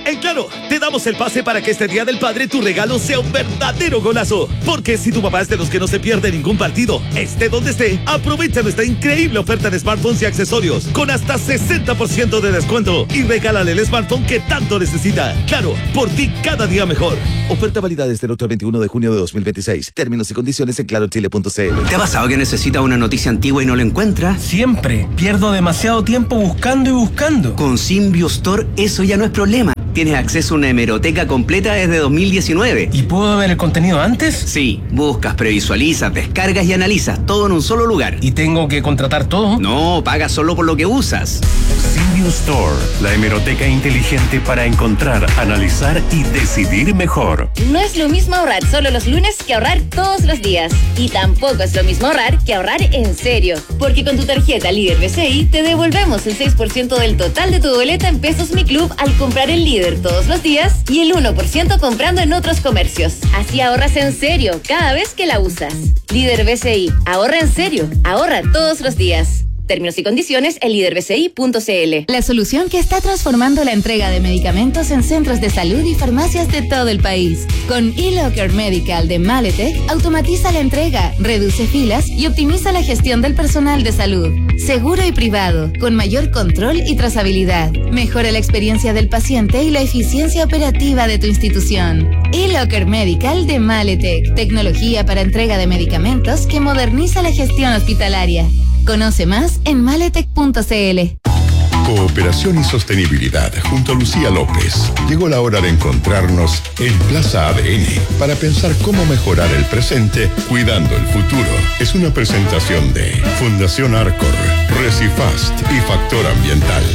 En Claro, te damos el pase para que este Día del Padre tu regalo sea un verdadero golazo. Porque si tu papá es de los que no se pierde ningún partido, esté donde esté, aprovecha nuestra increíble oferta de smartphones y accesorios con hasta 60% de descuento y regálale el smartphone que tanto necesita. Claro, por ti cada día mejor. Oferta válida desde el 8 al 21 de junio de 2026. Términos y condiciones en clarochile.cl. ¿Te ha pasado que necesitas una noticia antigua y no la encuentras? Siempre. Pierdo demasiado tiempo buscando y buscando. Con Symbio Store eso ya no es problema. Tienes acceso a una hemeroteca completa desde 2019. ¿Y puedo ver el contenido antes? Sí. Buscas, previsualizas, descargas y analizas. Todo en un solo lugar. ¿Y tengo que contratar todo? No, pagas solo por lo que usas. Symbio Store, la hemeroteca inteligente para encontrar, analizar y decidir mejor. No es lo mismo ahorrar solo los lunes que ahorrar todos los días. Y tampoco es lo mismo ahorrar que ahorrar en serio. Porque con tu tarjeta Líder BCI te devolvemos el 6% del total de tu boleta en Pesos Mi Club al comprar el Líder todos los días y el 1% comprando en otros comercios. Así ahorras en serio cada vez que la usas. Líder BCI, ahorra en serio, ahorra todos los días. Términos y condiciones en liderbci.cl. La solución que está transformando la entrega de medicamentos en centros de salud y farmacias de todo el país. Con eLocker Medical de Maletec, automatiza la entrega, reduce filas y optimiza la gestión del personal de salud. Seguro y privado, con mayor control y trazabilidad. Mejora la experiencia del paciente y la eficiencia operativa de tu institución. eLocker Medical de Maletec, tecnología para entrega de medicamentos que moderniza la gestión hospitalaria. Conoce más en maletec.cl. Cooperación y sostenibilidad junto a Lucía López. Llegó la hora de encontrarnos en Plaza ADN para pensar cómo mejorar el presente cuidando el futuro. Es una presentación de Fundación Arcor, Recifast y Factor Ambiental.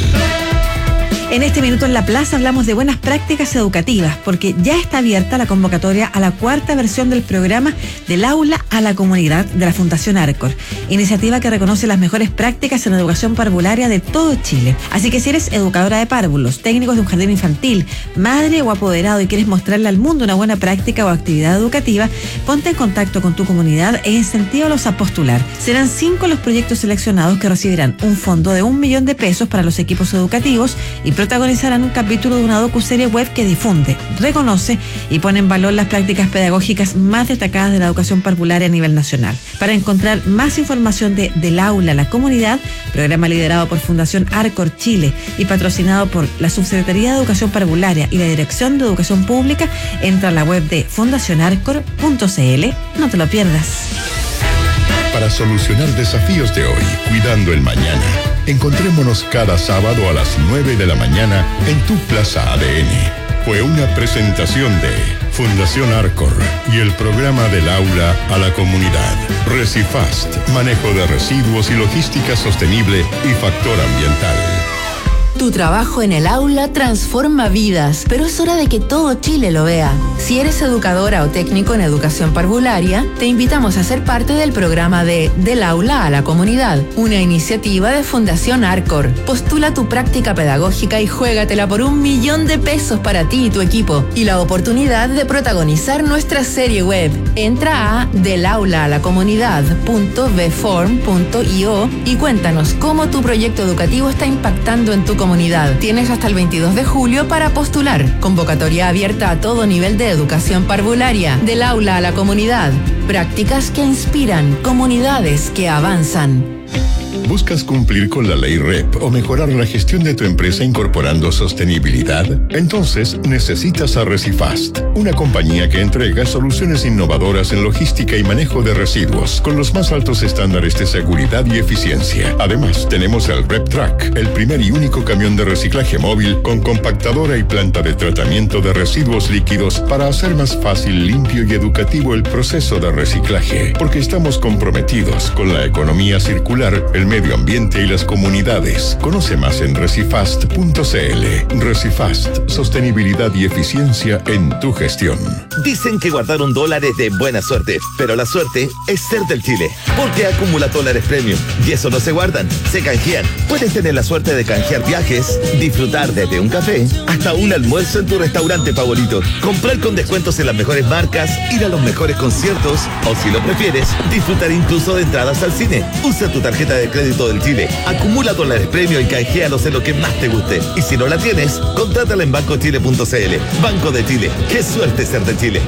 En este minuto en la plaza hablamos de buenas prácticas educativas, porque ya está abierta la convocatoria a la 4ª versión del programa del aula a la comunidad de la Fundación Arcor, iniciativa que reconoce las mejores prácticas en educación parvularia de todo Chile. Así que si eres educadora de párvulos, técnicos de un jardín infantil, madre o apoderado y quieres mostrarle al mundo una buena práctica o actividad educativa, ponte en contacto con tu comunidad e incentívalos a postular. Serán 5 los proyectos seleccionados que recibirán un fondo de 1 millón de pesos para los equipos educativos y protagonizarán un capítulo de una docuserie web que difunde, reconoce y pone en valor las prácticas pedagógicas más destacadas de la educación parvularia a nivel nacional. Para encontrar más información de Del Aula a la Comunidad, programa liderado por Fundación Arcor Chile y patrocinado por la Subsecretaría de Educación Parvularia y la Dirección de Educación Pública, entra a la web de fundacionarcor.cl. No te lo pierdas. Para solucionar desafíos de hoy, cuidando el mañana, encontrémonos cada sábado a las 9 de la mañana en tu Plaza ADN. Fue una presentación de Fundación Arcor y el programa del aula a la comunidad. Recifast, manejo de residuos y logística sostenible y factor ambiental. Tu trabajo en el aula transforma vidas, pero es hora de que todo Chile lo vea. Si eres educadora o técnico en educación parvularia, te invitamos a ser parte del programa de Del Aula a la Comunidad, una iniciativa de Fundación Arcor. Postula tu práctica pedagógica y juégatela por 1 millón de pesos para ti y tu equipo y la oportunidad de protagonizar nuestra serie web. Entra a delaulaalacomunidad.vform.io y cuéntanos cómo tu proyecto educativo está impactando en tu comunidad. Tienes hasta el 22 de julio para postular. Convocatoria abierta a todo nivel de educación parvularia. Del aula a la comunidad. Prácticas que inspiran, comunidades que avanzan. ¿Buscas cumplir con la ley REP o mejorar la gestión de tu empresa incorporando sostenibilidad? Entonces necesitas a Recifast, una compañía que entrega soluciones innovadoras en logística y manejo de residuos con los más altos estándares de seguridad y eficiencia. Además, tenemos el REP Track, el primer y único camión de reciclaje móvil con compactadora y planta de tratamiento de residuos líquidos para hacer más fácil, limpio y educativo el proceso de reciclaje, porque estamos comprometidos con la economía circular, el medio ambiente y las comunidades. Conoce más en recifast.cl. Recifast, sostenibilidad y eficiencia en tu gestión. Dicen que guardar $1 es de buena suerte, pero la suerte es ser del Chile, porque acumula dólares premium y eso no se guardan, se canjean. Puedes tener la suerte de canjear viajes, disfrutar desde un café hasta un almuerzo en tu restaurante favorito, comprar con descuentos en las mejores marcas, ir a los mejores conciertos o, si lo prefieres, disfrutar incluso de entradas al cine. Usa tu tarjeta de de crédito del Chile. Acumula dólares premio y canjealos en lo que más te guste. Y si no la tienes, contrátala en bancochile.cl. Banco de Chile. ¡Qué suerte ser de Chile!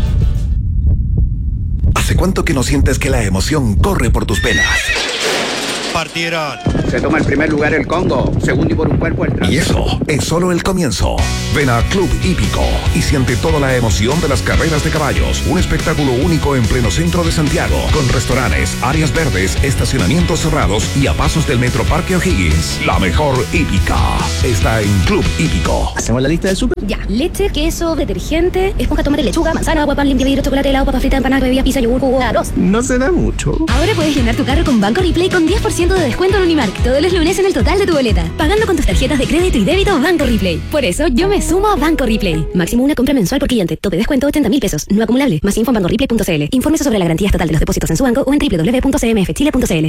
¿Hace cuánto que no sientes que la emoción corre por tus venas? Partieron. Se toma el primer lugar el Congo, segundo y por un cuerpo el Y eso es solo el comienzo. Ven a Club Hípico y siente toda la emoción de las carreras de caballos. Un espectáculo único en pleno centro de Santiago, con restaurantes, áreas verdes, estacionamientos cerrados y a pasos del Metro Parque O'Higgins. La mejor hípica está en Club Hípico. ¿Hacemos la lista de súper? Ya, leche, queso, detergente, esponja, tomate, lechuga, manzana, agua, pan, limpia, vidrio, chocolate, helado, papa frita, empanada, bebida, pizza, yogur, jugo, arroz. No se da mucho. Ahora puedes llenar tu carro con Banco Replay con 10% de descuento en Unimark todos los lunes en el total de tu boleta, pagando con tus tarjetas de crédito y débito Banco Replay. Por eso yo me sumo a Banco Replay. Máximo una compra mensual por cliente. Tope descuento 80.000 pesos. No acumulable. Más info en bancoreplay.cl. Infórmese sobre la garantía estatal de los depósitos en su banco o en www.cmfchile.cl.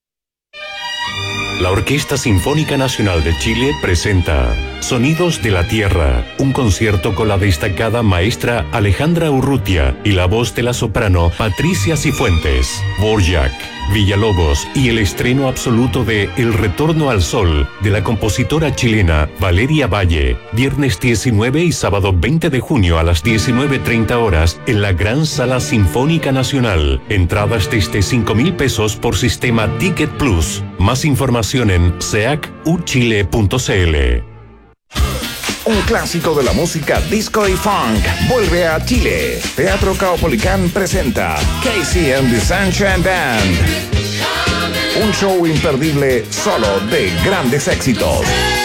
La Orquesta Sinfónica Nacional de Chile presenta Sonidos de la Tierra, un concierto con la destacada maestra Alejandra Urrutia y la voz de la soprano Patricia Cifuentes, Borjak, Villalobos y el estreno absoluto de El Retorno al Sol de la compositora chilena Valeria Valle, viernes 19 y sábado 20 de junio a las 19:30 horas en la Gran Sala Sinfónica Nacional. Entradas desde 5.000 pesos por sistema Ticket Plus. Más información en seacuchile.cl. Un clásico de la música disco y funk vuelve a Chile. Teatro Caupolicán presenta Casey and the Sunshine Band. Un show imperdible solo de grandes éxitos.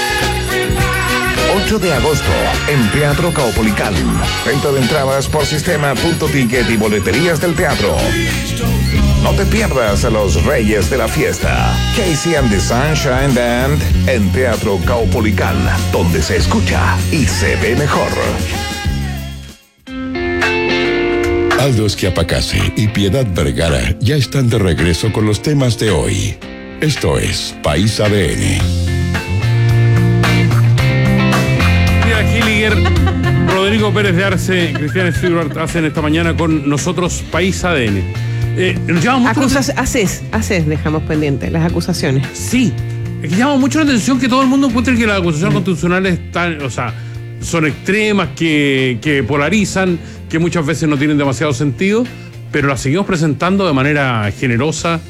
8 de agosto en Teatro Caupolicán. Venta de entradas por sistema.ticket y boleterías del teatro. No te pierdas a los reyes de la fiesta. Casey and the Sunshine Band en Teatro Caupolicán, donde se escucha y se ve mejor. Aldo Schiapacase y Piedad Vergara ya están de regreso con los temas de hoy. Esto es País ADN. Mira, Hilliger, Rodrigo Pérez de Arce, Cristian Stewart hacen esta mañana con nosotros País ADN. Nos llama mucho haces, dejamos pendientes las acusaciones. Sí, es que llama mucho la atención que todo el mundo encuentre que las acusaciones constitucionales están, o sea, son extremas, que polarizan, que muchas veces no tienen demasiado sentido, pero las seguimos presentando de manera generosa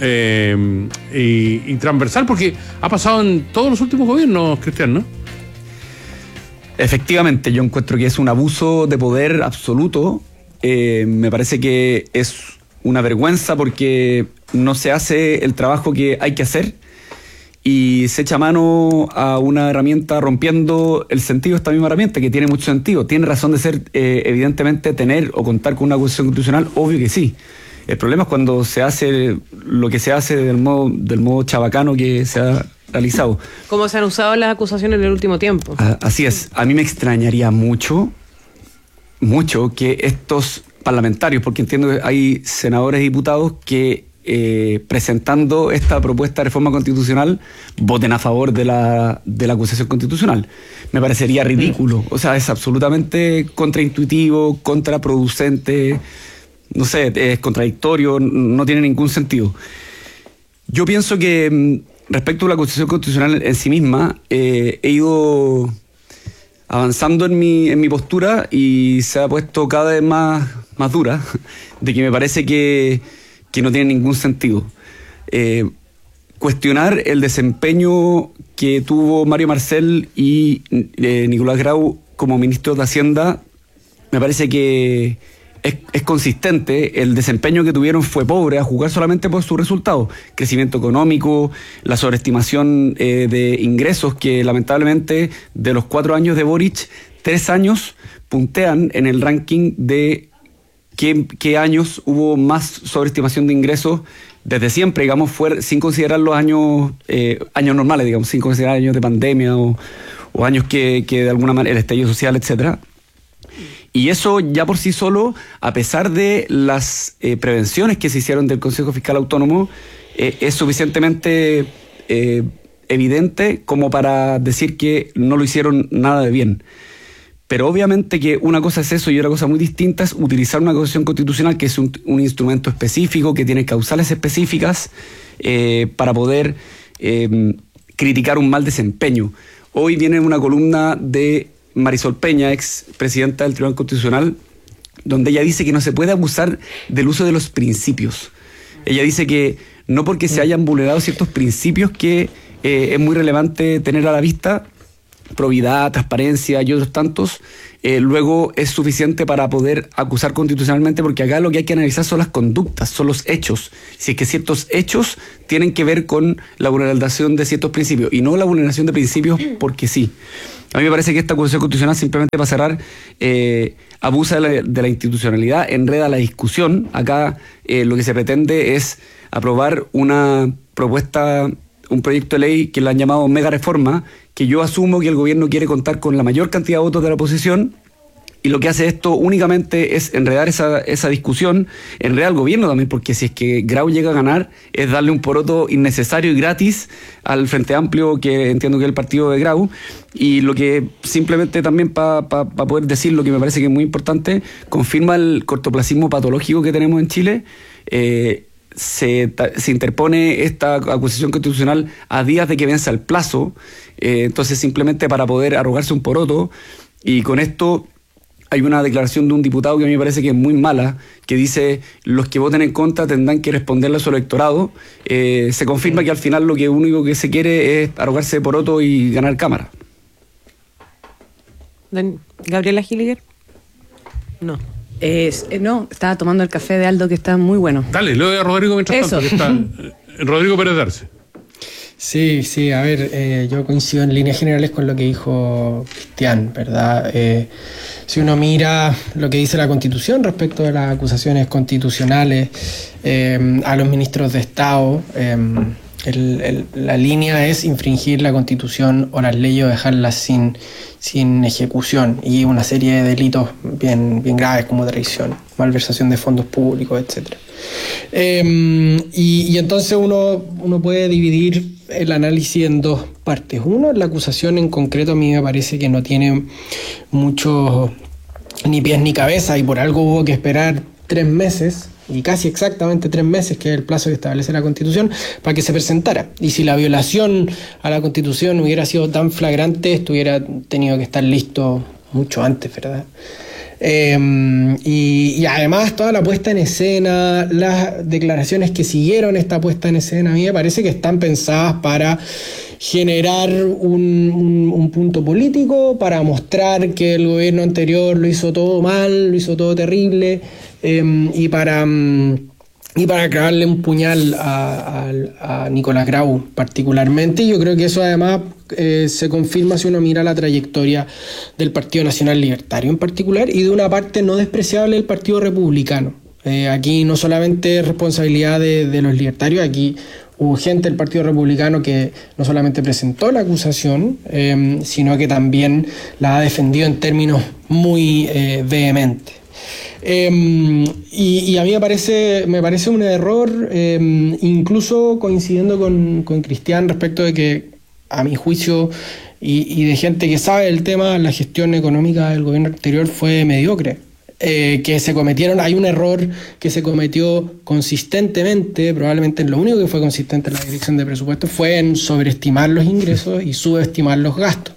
y transversal, porque ha pasado en todos los últimos gobiernos, Cristian, ¿no? Efectivamente, yo encuentro que es un abuso de poder absoluto. Me parece que es una vergüenza porque no se hace el trabajo que hay que hacer y se echa mano a una herramienta rompiendo el sentido de esta misma herramienta, que tiene mucho sentido. Tiene razón de ser, evidentemente, tener o contar con una acusación constitucional, obvio que sí. El problema es cuando se hace lo que se hace del modo chabacano que se ha realizado. ¿Cómo se han usado las acusaciones en el último tiempo? Así es. A mí me extrañaría mucho que estos parlamentarios, porque entiendo que hay senadores y diputados que presentando esta propuesta de reforma constitucional voten a favor de la acusación constitucional. Me parecería ridículo. O sea, es absolutamente contraintuitivo, contraproducente, no sé, es contradictorio, no tiene ningún sentido. Yo pienso que respecto a la acusación constitucional en sí misma, he ido avanzando en mi postura y se ha puesto cada vez más dura, de que me parece que no tiene ningún sentido. Cuestionar el desempeño que tuvo Mario Marcel y Nicolás Grau como ministros de Hacienda, me parece que es consistente. El desempeño que tuvieron fue pobre, a juzgar solamente por sus resultados. Crecimiento económico, la sobreestimación de ingresos, que lamentablemente de los 4 años de Boric, 3 años puntean en el ranking de qué años hubo más sobreestimación de ingresos desde siempre, digamos, sin considerar los años normales, digamos, sin considerar años de pandemia o años que de alguna manera, el estallido social, etcétera. Y eso ya por sí solo, a pesar de las prevenciones que se hicieron del Consejo Fiscal Autónomo, es suficientemente evidente como para decir que no lo hicieron nada de bien. Pero obviamente que una cosa es eso y otra cosa muy distinta es utilizar una acusación constitucional que es un instrumento específico, que tiene causales específicas para poder criticar un mal desempeño. Hoy viene una columna de Marisol Peña, ex presidenta del Tribunal Constitucional, donde ella dice que no se puede abusar del uso de los principios. Ella dice que no porque se hayan vulnerado ciertos principios que es muy relevante tener a la vista, probidad, transparencia y otros tantos, luego es suficiente para poder acusar constitucionalmente, porque acá lo que hay que analizar son las conductas, son los hechos. Si es que ciertos hechos tienen que ver con la vulneración de ciertos principios y no la vulneración de principios porque sí. A mí me parece que esta acusación constitucional, simplemente para cerrar, abusa de la institucionalidad, enreda la discusión. Acá lo que se pretende es aprobar una propuesta, un proyecto de ley que la han llamado mega reforma, que yo asumo que el gobierno quiere contar con la mayor cantidad de votos de la oposición, y lo que hace esto únicamente es enredar esa discusión, enredar al gobierno también, porque si es que Grau llega a ganar, es darle un poroto innecesario y gratis al Frente Amplio, que entiendo que es el partido de Grau, y lo que simplemente también para poder decir lo que me parece que es muy importante, confirma el cortoplacismo patológico que tenemos en Chile. Se interpone esta acusación constitucional a días de que venza el plazo, entonces simplemente para poder arrogarse un poroto, y con esto hay una declaración de un diputado que a mí me parece que es muy mala, que dice: los que voten en contra tendrán que responderle a su electorado. Se confirma que al final lo único que se quiere es arrogarse de poroto y ganar cámara. ¿Gabriela Gilliger? No. No, estaba tomando el café de Aldo, que está muy bueno. Dale, le doy a Rodrigo mientras tanto, que está Rodrigo Pérez Darce. Sí, a ver, yo coincido en líneas generales con lo que dijo Cristian, ¿verdad? Si uno mira lo que dice la Constitución respecto de las acusaciones constitucionales a los ministros de Estado, la línea es infringir la Constitución o las leyes o dejarlas sin ejecución, y una serie de delitos bien graves como traición, malversación de fondos públicos, etc. Y entonces uno puede dividir el análisis en dos partes. Uno, la acusación en concreto a mí me parece que no tiene mucho ni pies ni cabeza, y por algo hubo que esperar 3 meses, y casi exactamente 3 meses, que es el plazo que establece la Constitución, para que se presentara. Y si la violación a la Constitución hubiera sido tan flagrante, esto hubiera tenido que estar listo mucho antes, ¿verdad? Y además toda la puesta en escena, las declaraciones que siguieron esta puesta en escena, a mí me parece que están pensadas para generar un punto político, para mostrar que el gobierno anterior lo hizo todo mal, lo hizo todo terrible, y para clavarle un puñal a Nicolás Grau particularmente. Y yo creo que eso además se confirma si uno mira la trayectoria del Partido Nacional Libertario en particular, y de una parte no despreciable del Partido Republicano. Aquí no solamente es responsabilidad de los libertarios, aquí hubo gente del Partido Republicano que no solamente presentó la acusación, sino que también la ha defendido en términos muy vehementes. Y a mí me parece un error, incluso coincidiendo con Cristian respecto de que, a mi juicio, y de gente que sabe el tema, la gestión económica del gobierno anterior fue mediocre. Hay un error que se cometió consistentemente, probablemente lo único que fue consistente en la dirección de presupuestos fue en sobreestimar los ingresos y subestimar los gastos.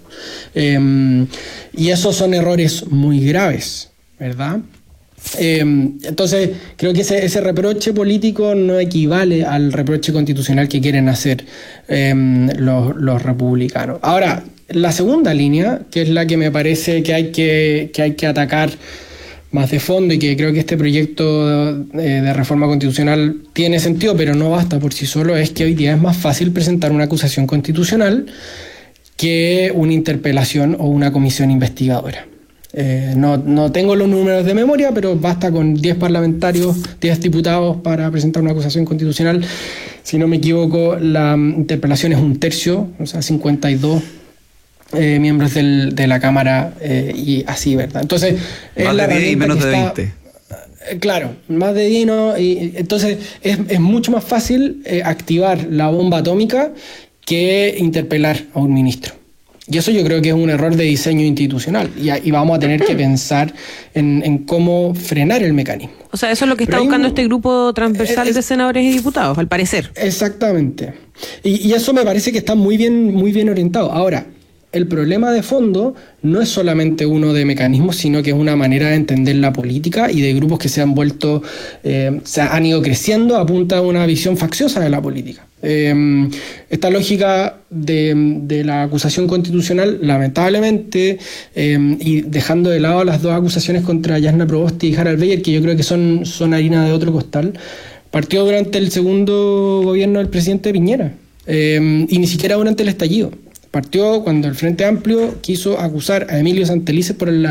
Y esos son errores muy graves, ¿verdad? Entonces creo que ese reproche político no equivale al reproche constitucional que quieren hacer los republicanos. Ahora, la segunda línea, que es la que me parece que hay que atacar más de fondo, y que creo que este proyecto de reforma constitucional tiene sentido, pero no basta por sí solo, es que hoy día es más fácil presentar una acusación constitucional que una interpelación o una comisión investigadora. No tengo los números de memoria, pero basta con 10 parlamentarios, 10 diputados para presentar una acusación constitucional. Si no me equivoco, la interpelación es 1/3, o sea, 52 miembros de la Cámara, y así, ¿verdad? Entonces, más de 10 y menos de 20. Claro, más de 10, ¿no? Y entonces es mucho más fácil activar la bomba atómica que interpelar a un ministro. Y eso yo creo que es un error de diseño institucional y vamos a tener que pensar en cómo frenar el mecanismo. O sea, eso es lo que está buscando este grupo transversal de senadores y diputados, al parecer. Exactamente. Y eso me parece que está muy bien orientado. Ahora, el problema de fondo no es solamente uno de mecanismos, sino que es una manera de entender la política y de grupos que se han vuelto, han ido creciendo a punta de una visión facciosa de la política. Esta lógica de la acusación constitucional, lamentablemente, y dejando de lado las dos acusaciones contra Jasna Proboste y Harald Beyer, que yo creo que son harina de otro costal, partió durante el segundo gobierno del presidente Piñera, y ni siquiera durante el estallido. Partió cuando el Frente Amplio quiso acusar a Emilio Santelices por el